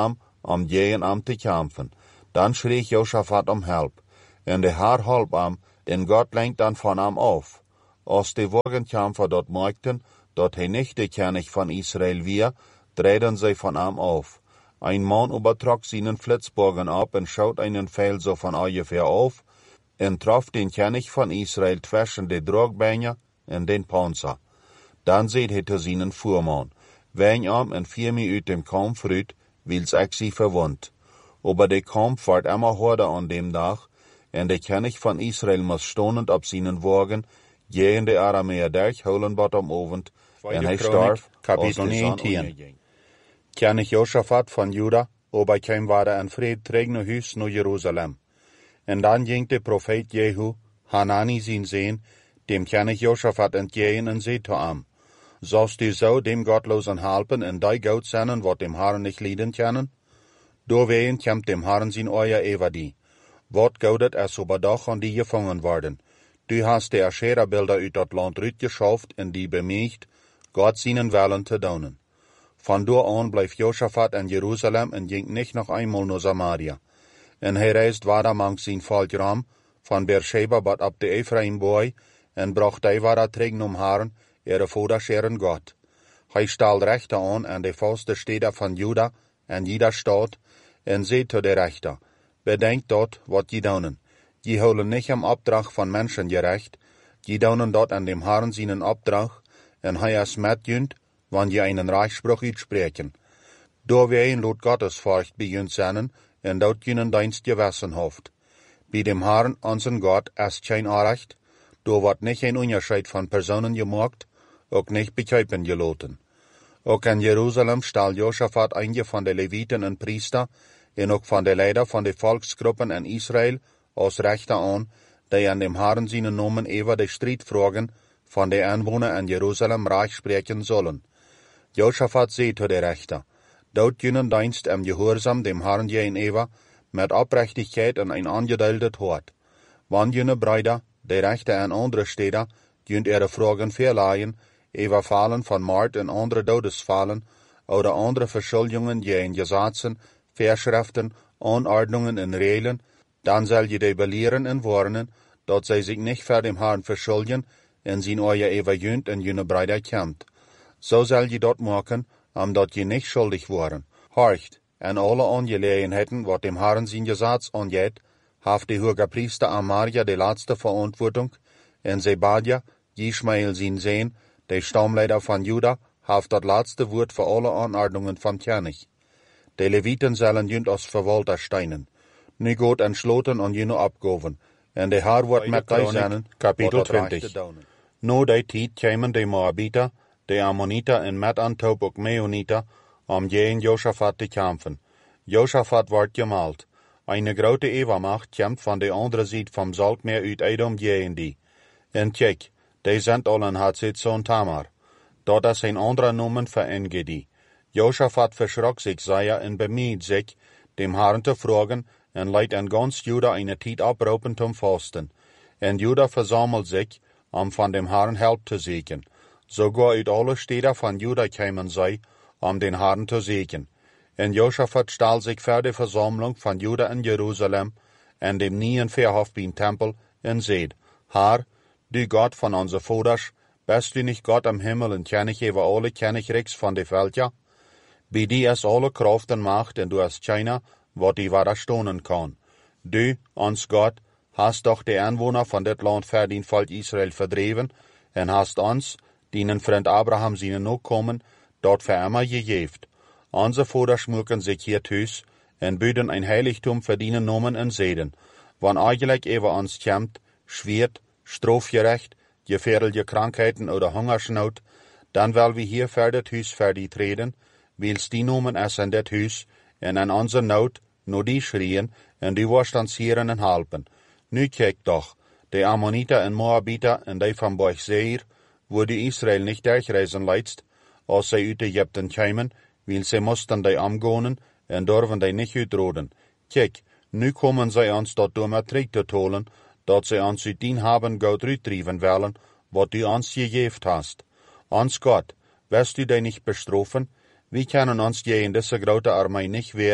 om gegen am te kämpfen. Dann schrie Josaphat om help. En de haar halp am, en Gott lenkt dan van am auf. Als de Wagenkämpfer dort merkten, dat hij nicht de König van Israel wir, drehten sie von am auf. Ein Mann übertrug seinen Flitzbogen ab und schaut einen Pfeil so von ungefähr auf, en traf den König von Israel zwischen de Drogbeine en den Panzer. Dan seht hij te seinen Fuhrmann, wen am en vier Minuten dem Kampf rüt, wils ik sie verwund. Aber der Kampf ward immer harder an dem Tag, en der König von Israel muss stonend ab seinen Wagen, gegen de Aramäer durchholen bot am Abend, en hij starf, Kapitel negentien. König Josaphat von Juda, aber kein war ein Fried trägner Hus nach Jerusalem. En dann ging der Prophet Jehu, Hanani sein Sehn, dem König Josaphat entgegen und sagte am, sollst du so dem Gottlosen halpen und dei Gott senden, wat dem Herrn nicht leiden können? Doorwegen kämmt dem Herrn sein euer Evadi. Wat goudet es aber doch an die gefangen worden. Du hast die Aschera-Bilder uit dat Land rütgeschafft und die bemüht, Gott seinen Willen zu tun. Von da an bleef Josaphat in Jerusalem und ging nicht noch einmal nach Samaria. En hij reist weiter mangs sein Volk ram, von Beersheba bat ab de Ephraim-Boy, en bracht hij weiter tegen um Herrn, ihre Vaterscheren Gott. Hij stal Rechter an an de volste Städte von Juda, en jeder Stadt, en zei zu de Rechter, bedenkt dort, wat je doen. Je holen nicht am Opdracht von Menschen gerecht, je doen dort an dem Herrn seinen Opdracht, en hij es metjunt, wann je einen Reichspruch uitspreken. Doorwegen lot Gottesfurcht bij junt zijn, en dat junen dienst gewessen hoft. Bij dem Herrn, unseren Gott, is geen Recht, do wordt nicht een Unterscheid von Personen gemacht, ook nicht bekijpen geloten. Ook in Jerusalem stal Josaphat einige von de Leviten en Priester, en ook van de Leider von de Volksgruppen in Israel, als Rechter an, die an dem Herrn seinen Namen über de Striedfragen von de Einwohner in Jerusalem reich sprechen sollen. Josaphat zei zu de Rechter, dort junen dienst im Gehorsam dem Herrn gegenüber, mit Oprechtigkeit und ein angedeiltet Hort. Wann jene Brüder, die Rechter in andere Städte, junt ihre Fragen verleihen, über Fallen von Mord und andere Todesfallen, oder andere Verschuldungen gegen Gesetzen, Verschriften, Anordnungen und Regeln, dann soll je die belehren und warnen, dat sie sich nicht vor dem Herrn verschulden, en zijn euer evajunt en jene Brüder kämmt. So soll je dort machen, am dat je nicht schuldig waren. Horcht, en alle Angelegenheiten, wat dem Herrn sein Gesetz angeht, haft die hoge Priester Amaria die letzte Verantwortung, en Zebadja, Ishmael sein Sehn, der Stammleiter von Juda, haft das letzte Wort für alle Anordnungen vom König. Die Leviten sollen jünt als Verwalter steinen. Nu Gott entschloten und jene abgoven, en de Herr wordt met die zijn, Kapitel twintig. No die tijd kwamen de Moabiter, de Ammoniter en met Antop ook Meoniter, om gegen Josaphat te kämpfen. Josaphat wordt gemalt. Eine grote Übermacht kämpft von der andere Seite vom Saltmeer uit Edom gegen die. En kijk, die sind allen Hatzitzoon Tamar. Dort is een andere Nomen für Engedi. Josaphat verschrok sich sehr en bemüht sich, dem Herrn zu fragen, en leidt en ganz Juda eine Tijd abroepen zum Fasten. En Juda versammelt sich, um von dem Herrn Help zu suchen. Sogar uit alle Städte von Juda kämen sie, um den Herrn zu suchen. En Josaphat stahl sich für die Versammlung von Juda in Jerusalem, en dem neuen Verhof beim Tempel, en seht, Herr, du Gott von unser Vaters, bist du nicht Gott am Himmel und König über alle Königreichs von de Völker? Bei dir ist alle Kraft und Macht, und du hast keiner, wat die widerstehen kann. Du, uns Gott, hast doch die Einwohner von det Land für den Volk Israel verdreven, und hast uns, deinen Freund Abraham seinen Nachkommen, dort für immer gegeben. Unsere Vater schmücken sich hier Tüß, und büden ein Heiligtum für deinen Namen und Seden, wann eigentlich über uns kämmt, schwert, strafgerecht, gefährliche Krankheiten oder Hungersnot, dann will wir hier für det Hüs für die treten, wils die Namen es in det Hüs, en an unser Not, nur die schrien, en die wirst uns hieren en helpen. Nu kijk doch, die Ammoniter en Moabiter en die van Boich Seir, wo die Israel nicht durchreisen leidst, als sie uit Ägypten kämen, weil sie mussten die amgonen, en durven die nicht uitroden. Kijk, nu kommen sie uns dort dummer Trick zu holen, dat sie uns uit dien haben Gott uittrieben wollen, wat du uns gegeben hast. Uns Gott, wirst du die nicht bestrafen? Wir können uns gegen diese große Armee nicht wehren,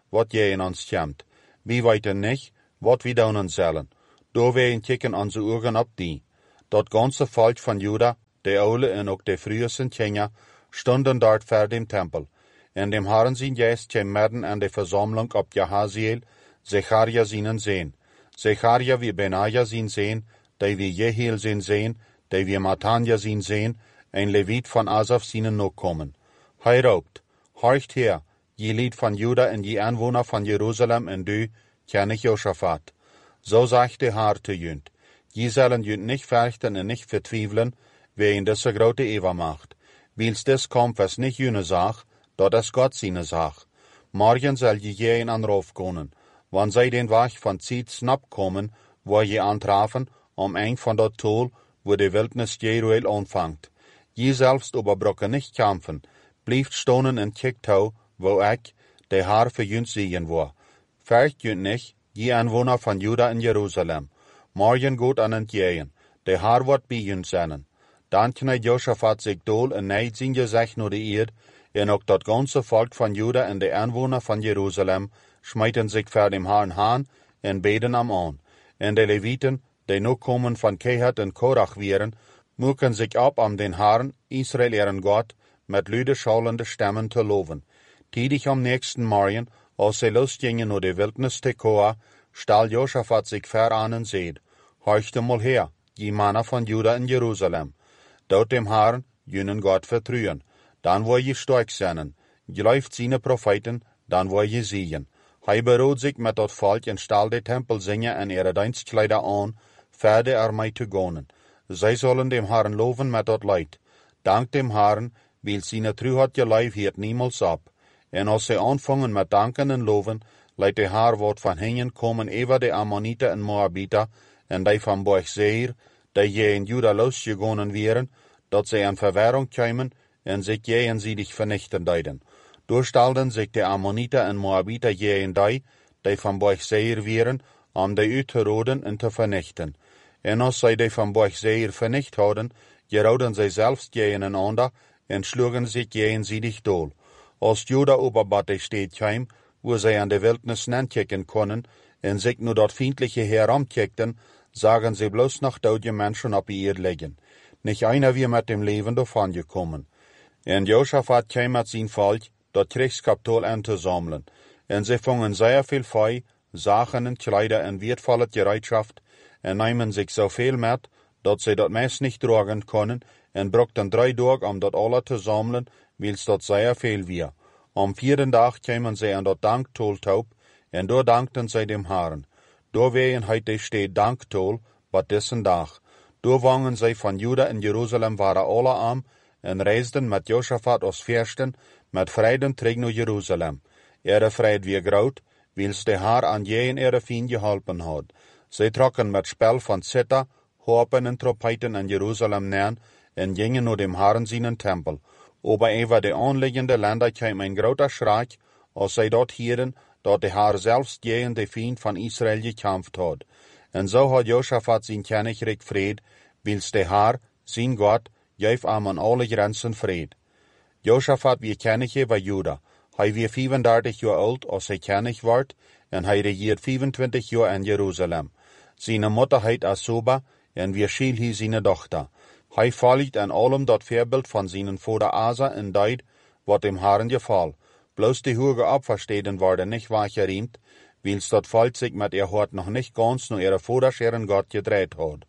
wat je in ons komt. Wie weten niet, wat we doen zullen. Door wij kijken onze ogen op die. Dat ganze volk van Juda, de oude en ook de frühesten Kinder, stonden dort vor dem Tempel. En dem Herren zijn geest kwam midden aan de verzameling op Jahaziel, Zecharia zijn zeen. Zecharia wie Benaja zijn zeen, die wie Jehiel zijn zeen, die wie Matanja zijn zeen, een Levit van Asaf zijn nakomen. Hij roept, horcht her, je lied van Juda en je aanwoner van Jeruzalem en du, König Josaphat. So sagt der Herr zu jünd. Je zullen jünd nicht fürchten und nicht vertwivelen, wer in diese grote Übermacht. Wils des kommt, was nicht jüne Sach, dort ist Gott seine Sach. Morgen soll je jeden anruf können, wann sei den Wach von Zeit snap kommen, wo je antrafen, um eng von dort Tol, wo die Wildnis Jeruel anfangt. Je selbst überbrücke nicht kämpfen, blieft stonen in Kiktau, wo ich, der Herr für jünd sehen war. Fürcht jünd nicht, je Anwohner von Juda in Jerusalem. Morgen gut an entgehen, der Herr wird bei jünd sein. Dann kneit Josaphat sich dol en neid zijn gezicht naar de eerd, en ook dat ganze volk van Juda en de Anwohner van Jerusalem schmeiten sich vor dem Herrn haan en beten am an. En de Leviten, die nu kommen van Kehat en Korach wären, mucken sich ab am den Herrn, Israel ihren Gott, mit lüde schallende Stimmen zu loben. Tidig am nächsten Morgen, als sie losgingen nur de Wildnis Tekoa, stahl Josaphat sich vor an und seht, horchte mal her, die Männer von Juda in Jerusalem. Dort dem Herrn, jünen Gott vertrauen. Dann wo je stark sein. Geläuft seine Propheten, dann wo je siegen. Hij beroot sich mit dat volk en stahl de Tempel zingen en ihre Dienstkleider an, verder ermei zu gehen. Zij sollen dem Herrn loven mit dat Leid. Dank dem Herrn, weil seine Treuheit geleif hiert niemals ab. En als sie anfangen mit Danken en loven, leidt de Herr wat van hen komen over de Ammoniter en Moabiter, en die van Borg Seir, die je in Juda losgegangen wären, dat sie in Verwirrung kämen en sich je en sie dich vernichten deiden. Durchstalden sich die Ammoniter en Moabiter je en die, die van Borg Seir wären, om die uit te roden en te vernichten. En als zij die van Borg Seir vernicht hadden, gerouden zij zelfs je en ander, en schlugen sich je en sie dich dol. Als Juda oberbad die Stadt kwam, wo zij an de Wildnis nankicken konnen, en sich nur dort feindliche heramkickten, sagen sie bloß noch dode Menschen op ihr liggen. Nicht einer wie mit dem Leben davon gekommen. En Josaphat kam mit sein Volk, dat Kriegskapital anzusammeln. En sie fangen sehr viel Feu, Sachen und Kleider en wertvolle Gereitschaft, en nehmen sich so viel mit, dat sie dat meist nicht tragen können, en brauchten drei Tage, um dat alle zu sammeln, wils dat sehr viel wir. Am vierten Tag kamen sie an dat Danktoltaub, en door dankten sie dem Herrn. Door wehen heute steht Danktol, wat dessen Tag. Door wangen sie von Juda in Jerusalem waren alle arm, en reisden mit Josaphat aus Fürsten, mit Freuden terug naar Jerusalem. Ihre Freude wie groot, wils de Herr an jeden ihre Fien geholpen hat. Sie trokken mit Spel von Zither, Harpen und Trompeten in Jerusalem nähen, en gingen naar dem Herrn seinen Tempel. Aber über de anliegende Länder kam ein groter Schreck, als sie dort hielden, dat de Herr selbst gegen de Feind von Israel gekämpft hat. En so hat Josaphat sein Königreich Fried, wils de Herr, sein Gott, geef ihm an alle Grenzen Fried. Josaphat wie König über Juda. Hij wie vierendertig jaar alt als hij König wordt, en hij regiert vierentwintig jaar in Jerusalem. Seine Mutter heet Asuba, en wie schiel hij seine Dochter. Hij volgt an allem dat Voorbeeld van seinen Vater Asa en deed, wat dem Herrn gefall. Bloß die hoge Opferstätten worden nicht wachgeriemt, wils dat Volk sich mit ihr Hort noch nicht ganz nur ihre Vaterscheren Gott gedreht hat.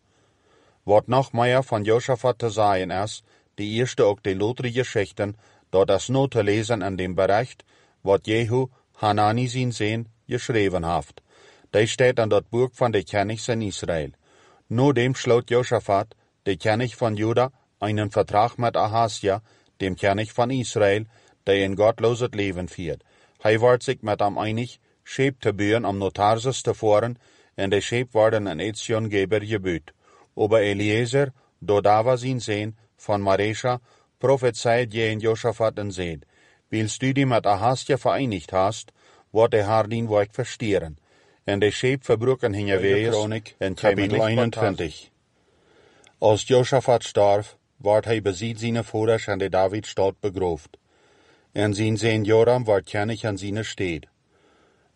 Wat noch mehr von Josaphat zu sagen ist, die erste auch die lotre Geschichten, dort das nur zu lesen an dem Bericht, wat Jehu, Hanani sein Sehen, geschrieben haft. Die steht an dat Buch von de Königs in Israel. Nur dem schloot Josaphat, de König von Juda, einen Vertrag mit Ahasja, dem König von Israel, der ein gottloses Leben führt. Hij wordt sich mit am einig, Scheep te buren am Notarses te voeren, en de Scheep worden een Etsiongeber gebüht. Aber Eliezer, Dodava sein Sehen, von Maresha, prophezeit je in Josaphat en seed. Wils du die mit Ahasja vereinigt hast, wordt de Herr din werk verstieren. En de Scheep verbruken hingewees, in Kapitel eenentwintig. Als Josaphat starf, wordt hij besiet seine Voders an de Davidstad begrooft. En zijn Sehn Joram wordt König an seine Stad.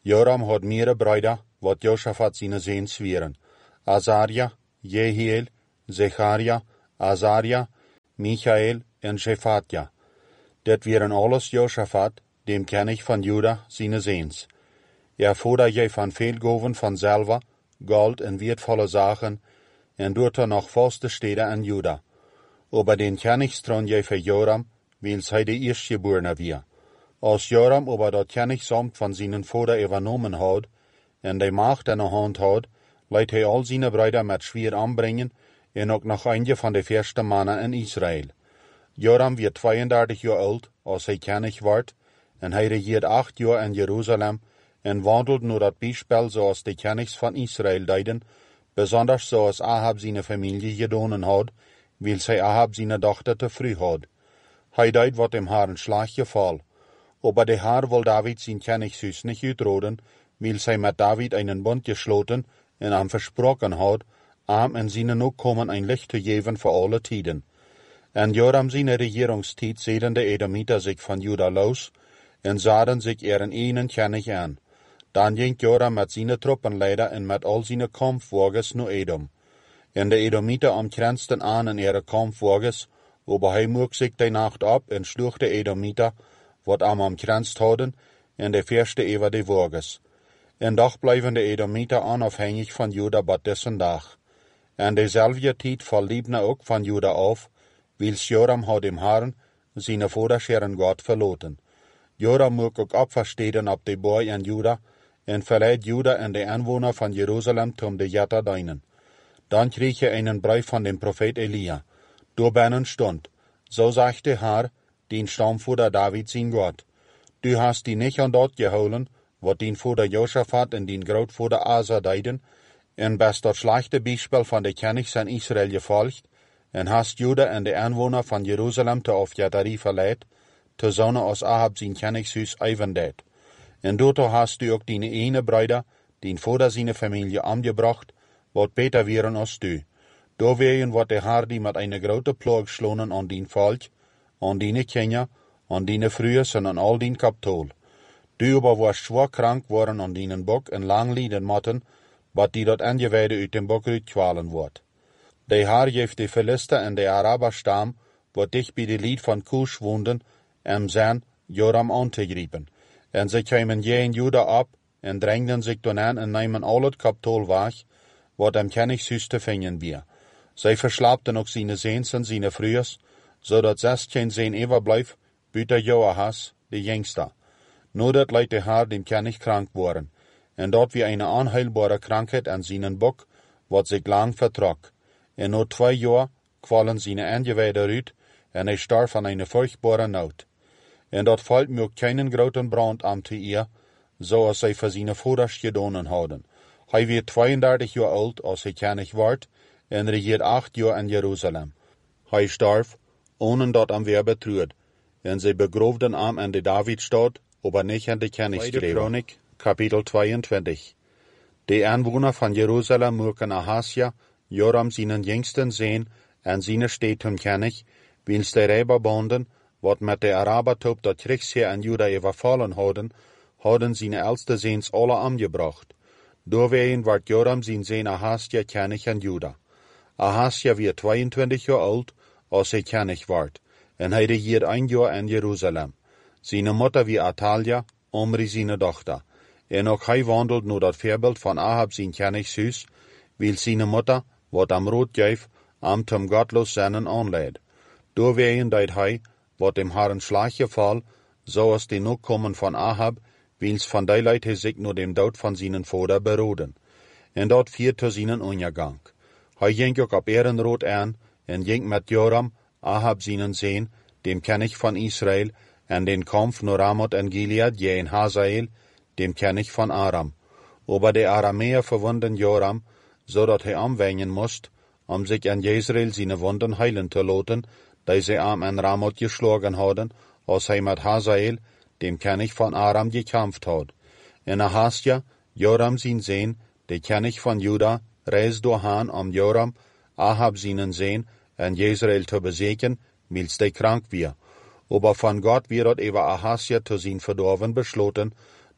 Joram had mehrere Brüder, wat Josaphat seine Sehn zweren. Azaria, Jehiel, Zecharia, Azaria, Michael en Shephatja. Dat wären alles Josaphat, dem König von Juda, seine Sehns. Er fordert je van veel goven van Silber, Gold en wertvolle Sachen, en doet er noch vaste Städte an Juda. Aber den Königstron je für Joram, weil hij de Erstgeborene wir. Als Joram aber dat Königsamt von seinen Vater übernommen hat, en de Macht in der Hand hat, leidt hij all seine Brüder mit Schwert anbringen, en ook noch einige von de ersten Mannen in Israel. Joram wird zweiunddreißig Jahre alt, als hij König wordt, en hij regiert acht Jahre in Jerusalem, en wandelt nur dat Beispiel zoals de Königs van Israel deiden, besonders zoals Ahab seine Familie gedonen hat, weil zij Ahab seine Tochter te früh had. Hij deed wat dem Herrn Schlag geval. Aber der Herr will David sein Königshuis nicht utroden, weil zij mit David einen Bund geschloten en ihm versprochen hat, ihm en seine Nachkommen ein Licht zu geben für alle Tiden. En Joram seine Regierungszeit sehen de Edomiter sich von Juda los, en sahen sich ihren einen König an. Dann ging Joram mit seinen Truppenleiter en mit all seine Kampfwagens naar Edom. En de Edomiter umkränzten an in ihre Kampfwagens, aber hij moog sich die Nacht ab en sloeg de Edomiter, wat am umkränzt hadden, en de verste über de Wagens. En doch blijven de Edomiter unabhängig von Juda bis dessen Dag. En dezelfde tijd verliebne ook van Juda auf, wils Joram had dem Herrn, seine Vaterscheren Gott verloten. Joram moog ook opversteden op de boy in Juda, en verleiht Juda en de Anwohner von Jerusalem zum de Jatta deinen. Dann krieg er einen Brief von dem Prophet Elia. Dorbinnen stund, so sagt der Herr, den Stammvater David sein Gott. Du hast die nicht an dort geholen, wat den Vater Josaphat en den Grootvater Asa deiden, en bist dat schlechte Beispiel von de Königs in Israel gefolgt, en hast Juda en de Anwohner von Jerusalem te Aufjatarie verleiht, te zonne als Ahab sein Königshuis eivendet. En doto hast du ook die ene Brüder, den Vater seine Familie umgebracht, wat beter wären als du. Da wären wat der Herr die mit einer grote Plag schlonen an din Volk, an dine Kinder, an dine Frühes en an all din Kapitol. Du aber warst schwer krank worden an dinen Bock en lang lieden motten, wat die dat angeweide uit dem Bock uitkwalen wordt. De Herr geeft de Philister en de Araberstam, wat dicht bij de Lied van Kusch woonden, en zijn Joram aan te griepen. En ze kwamen je in Juda op, en drängden zich toen aan en namen al het Kapitol weg, wat am Königshuis te vinden weer. Zij verslapten ook zijn Seens en zijn Frühes, zodat zes geen Seen overblijf, buiten Joahas, de jongste. Nu dat leidt de Herr dem König krank worden, en dat wie eine onheilbare Krankheit an seinen Bock, wat zich lang vertrok. En na twee jaar kwallen seine Angeweide uit, en hij starf an eine furchtbare Nood. En dat valt mir ook keinen groten Brand am te ihr, zoals zij voor seine Voders gedonen hadden. Hij werd zweiunddreißig jaar oud als hij König werd, en regiert acht jaar in Jerusalem. Hij starf, ohne dat am wer betruud, en zij begroofden am in de Davidstad, aber nicht an de Königsgräber. Chronik, Kapitel zweiundzwanzig. De Anwohner von Jerusalem mogen Ahasja, Joram seinen jüngsten sehen, en seine Städte zum König, wils de Räberbonden, wat met de Arabertop dat Kriegsheer in Juda überfallen hadden, hadden seine älteste Sehns alle umgebracht. Doorwegen werd Joram zijn Sehn Ahasja König in Juda. Ahasja wird zweiundzwanzig Jahre alt, als hij König werd, en hij regiert ein Jahr in Jerusalem. Seine Mutter wie Atalja, Omri seine Tochter. En ook hij wandelt nur dat Voorbeeld van Ahab zijn Königshuis, weil seine Mutter, wat am Rot geef, am zum gottlos seinen aanleid. Doorwegen deed hij, wat dem Herrn Schlag geval, zoals de Nachkommen von Ahab, wils van die Leid hij zich nur dem Dood van seinen Vater beroden. En dat viert zu seinen Untergang. Hij ging ook op Ehrenrot aan, en ging met Joram, Ahab seinen Sehn, dem König von Israel, en den Kampf naar Ramoth en Gilead gegen Hazael, dem König von Aram. Aber de Aramäer verwunden Joram, zodat hij omwengen moest, om zich an Jezreel seine Wunden heilen te laten, die sie am en Ramoth geschlagen hadden, als hij met Hazael, dem König von Aram, gekämpft had. En Ahasja, Joram sein Sehn, de König von Juda, reis doorhaan om Joram, Ahab seinen Sehn, en Jezreel te besiegen, wils de krank wir. Aber von Gott wird über Ahasja zu sein Verdorven beschloten,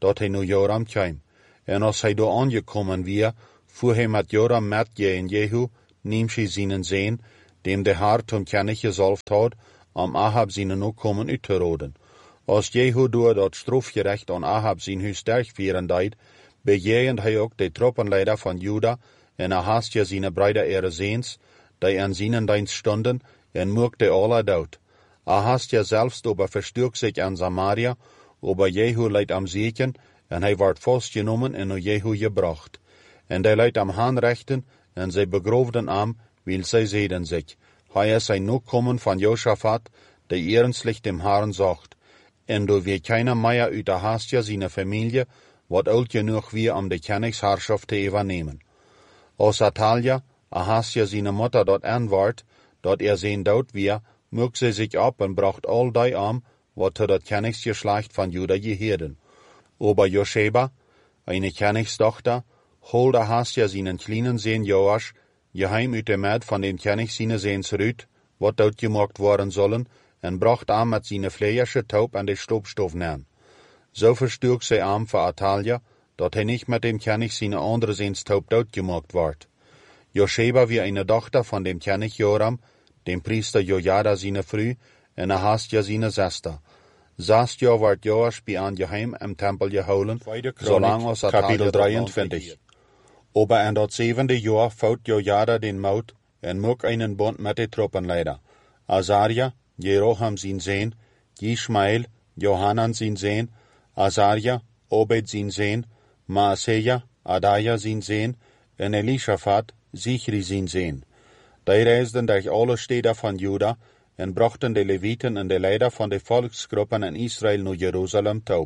dat hij nu Joram kwam. En als hij door aangekomen weer, voer hij met Joram met je en Jehu, neem hij zijn zeen, dem de Haar toen kennig gezalfd had, om Ahab zijn ook komen uit te roden. Als Jehu door dat strafgerecht aan Ahab zijn huis sterkvieren deed, bejegend hij ook de troppenleider van Juda, en Ahasja zijn bruider ihre zeens, die aan zijn dienst stonden, en murkte alle dood. Ahasja selbst aber verstürkt sich an Samaria, aber Jehu leidt am Seken, en hij wordt vastgenomen en naar Jehu gebracht. En die leidt am Haanrechten, en zij begroofden am, wil zij zeden zich. Hij is ein Nachkommen van Josaphat, die ernstlich dem Herrn sagt. En door wie keiner Meier uit Ahasja seine Familie, wat oud genug wie om de Königsherrschaft te übernehmen. Als Atalja, Ahasja seine Mutter dort anwart, dat er zijn dood wie, mög sie sich ab und bracht all die am, wat zu dat Königsgeschlecht von Juda geheden. Aber Josheba, eine Königstochter, holt Ahasja seinen kleinen Sohn Joasch, geheim uit de Maid von dem König seine Sehns rüt, wat dort gemacht worden sollen, en bracht am mit seine fleische Taub an de Stobstoff nähen. So verstürkt sie am für Atalja, dat hij nicht mit dem König seine andere Sehns Taub dort gemacht ward. Josheba wie eine Tochter von dem König Joram, dem Priester Jojada seine Früh, en Ahasja seine Schwester. Zes jaar werd Joasch bij aan geheim im Tempel gehouden, zolang als Kapitel drieëntwintig. Aber in dat zevende jaar fout Jojada den Maut en moek einen Bund mit de Truppenleider. Azaria, Jeroham sein Sohn, Ishmael, Johanan sein Sohn, Azaria, Obed sein Sohn, Maaseja, Adaja sein Sohn, en Elishaphat, Sichri sein Sohn. Die reisden durch alle Städte von Juda en brachten de Leviten en de Leider von de Volksgruppen in Israel naar Jerusalem taub.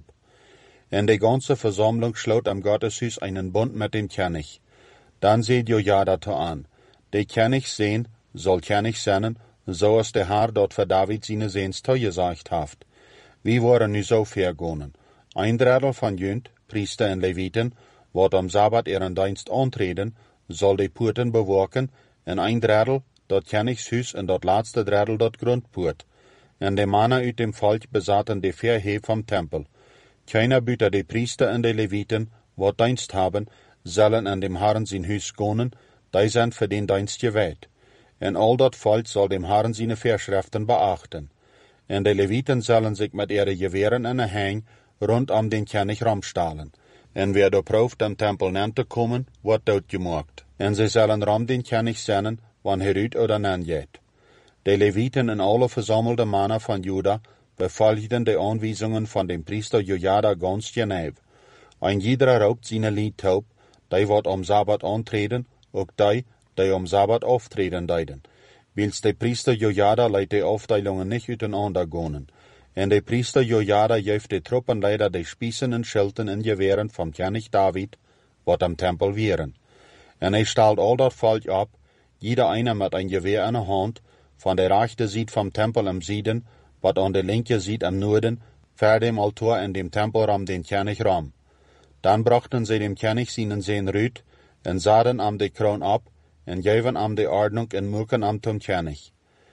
En de ganze Versammlung schloot am Gotteshuis einen Bund mit dem König. Dann seht Jojada to an. De König sehen soll König sein, so als der Herr dort für David seine Sehns gesagt haft. Wie waren nu so vergonnen? Ein Drittel von Jünd, Priester en Leviten, wat am Sabbat ihren Dienst antreten, soll de Poorten bewaken, en ein Drittel dat Königshuis en dat laatste Drittel dat Grundpoort. En de Mannen uit dem Volk besaten de Verhef vom Tempel. Keiner büter de Priester en de Leviten, wat Dienst haben, sollen an dem Herrn sein Huis gonen, die sind für den Dienst gewählt. En all dat Volk soll dem Herrn seine Verschriften beachten. En de Leviten sollen sich mit ihren Gewehren en Hang rund um den König rumstahlen. En wer da prooft am Tempel nennt te kommen, wordt doodgemaakt. En sie sollen ram den König sennen, wann er uit oder nan geht. De Leviten en alle versammelte Männer von Juda befolgten de Anweisungen von dem Priester Jojada ganz genau. Ein jeder raubt seine Lied taub, die wat am Sabbat antreten, auch die, die am Sabbat auftreten deiden. Wils de Priester Jojada leidt de Aufteilungen nicht uiteinander gonen. En de Priester Jojada geeft de Truppenleider de Spießen en Schilden en Gewehren vom König David, wat am Tempel wären. En hij stahlt all dat Volk ab, jeder einer mit ein Gewehr in der Hand, von der rechten Seite vom Tempel am Süden, wat an der linken Seite am Norden, vor dem Altar in dem Tempelraum den König ram. Dann brachten sie dem König seinen Sohn Rüt, en sahen am de Kron ab, en gaven am de Ordnung en muken am zum König.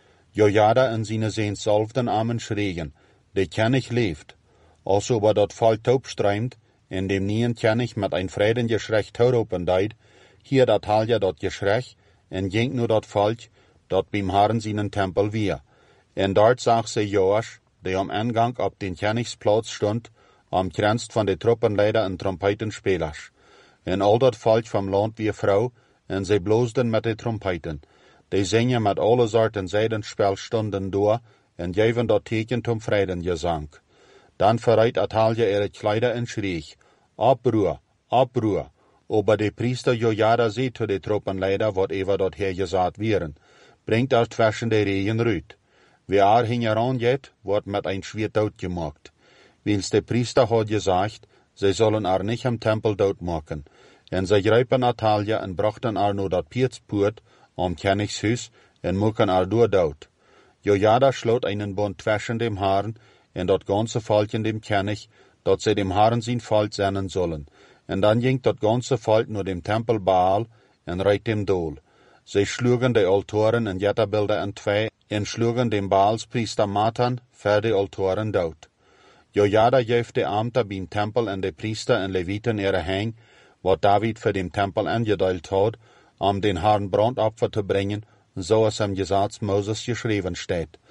Jojada en seine Sohn salvden am en schrien, de König leeft. Als aber dat Volk taub streimt, en dem nien König mit ein Freudengeschrei tauropen deid, hier dat Atalja dat Geschrei, en ging nur dat Volk, dat beim Herrn seinen Tempel wir. En dort zag sie Joasch, der am Eingang ab den Königsplatz stund, am Grenzt von de Truppenleider en Trompetenspelers. En al dat Volk vom Land wie Frau, en sie bloosden mit de Trompeten. Die zingen mit alle Sorten Seidenspelstunden door, en geven dat Teken zum Freudengesang. Dann verreit Atalja ihre Kleider en schrie, Abruhr, Abruhr. Aber de Priester Jojada seht zu de Truppenleider, wat ever dort hergesagt wären, bringt das zwischen de Rehen rüt. Wer ar hingeran geht, wird mit ein Schwert dood gemacht. Wils de Priester hat gesagt, sie sollen ar nicht am Tempel dood machen. En sie greipen Atalja en brachten ar nur dat Pietspoort am Königshuis en mucken ar door dood. Jojada schloot einen Bund zwischen dem Herrn en dat ganze Volk in dem König, dat sie dem Herrn sein Volk sennen sollen. En dann ging dat ganze Volk nur dem Tempel Baal en reit dem Dol. Sie schlugen de Altoren en Jetterbilder in zwei en schlugen dem Baalspriester Matan für de Altoren dood. Jojada geeft de Amter beim Tempel en de Priester en Leviten ihre Hang, wat David für den Tempel angedeelt hat, um den Herrn Brandopfer zu bringen, so es im Gesetz Moses geschrieben steht.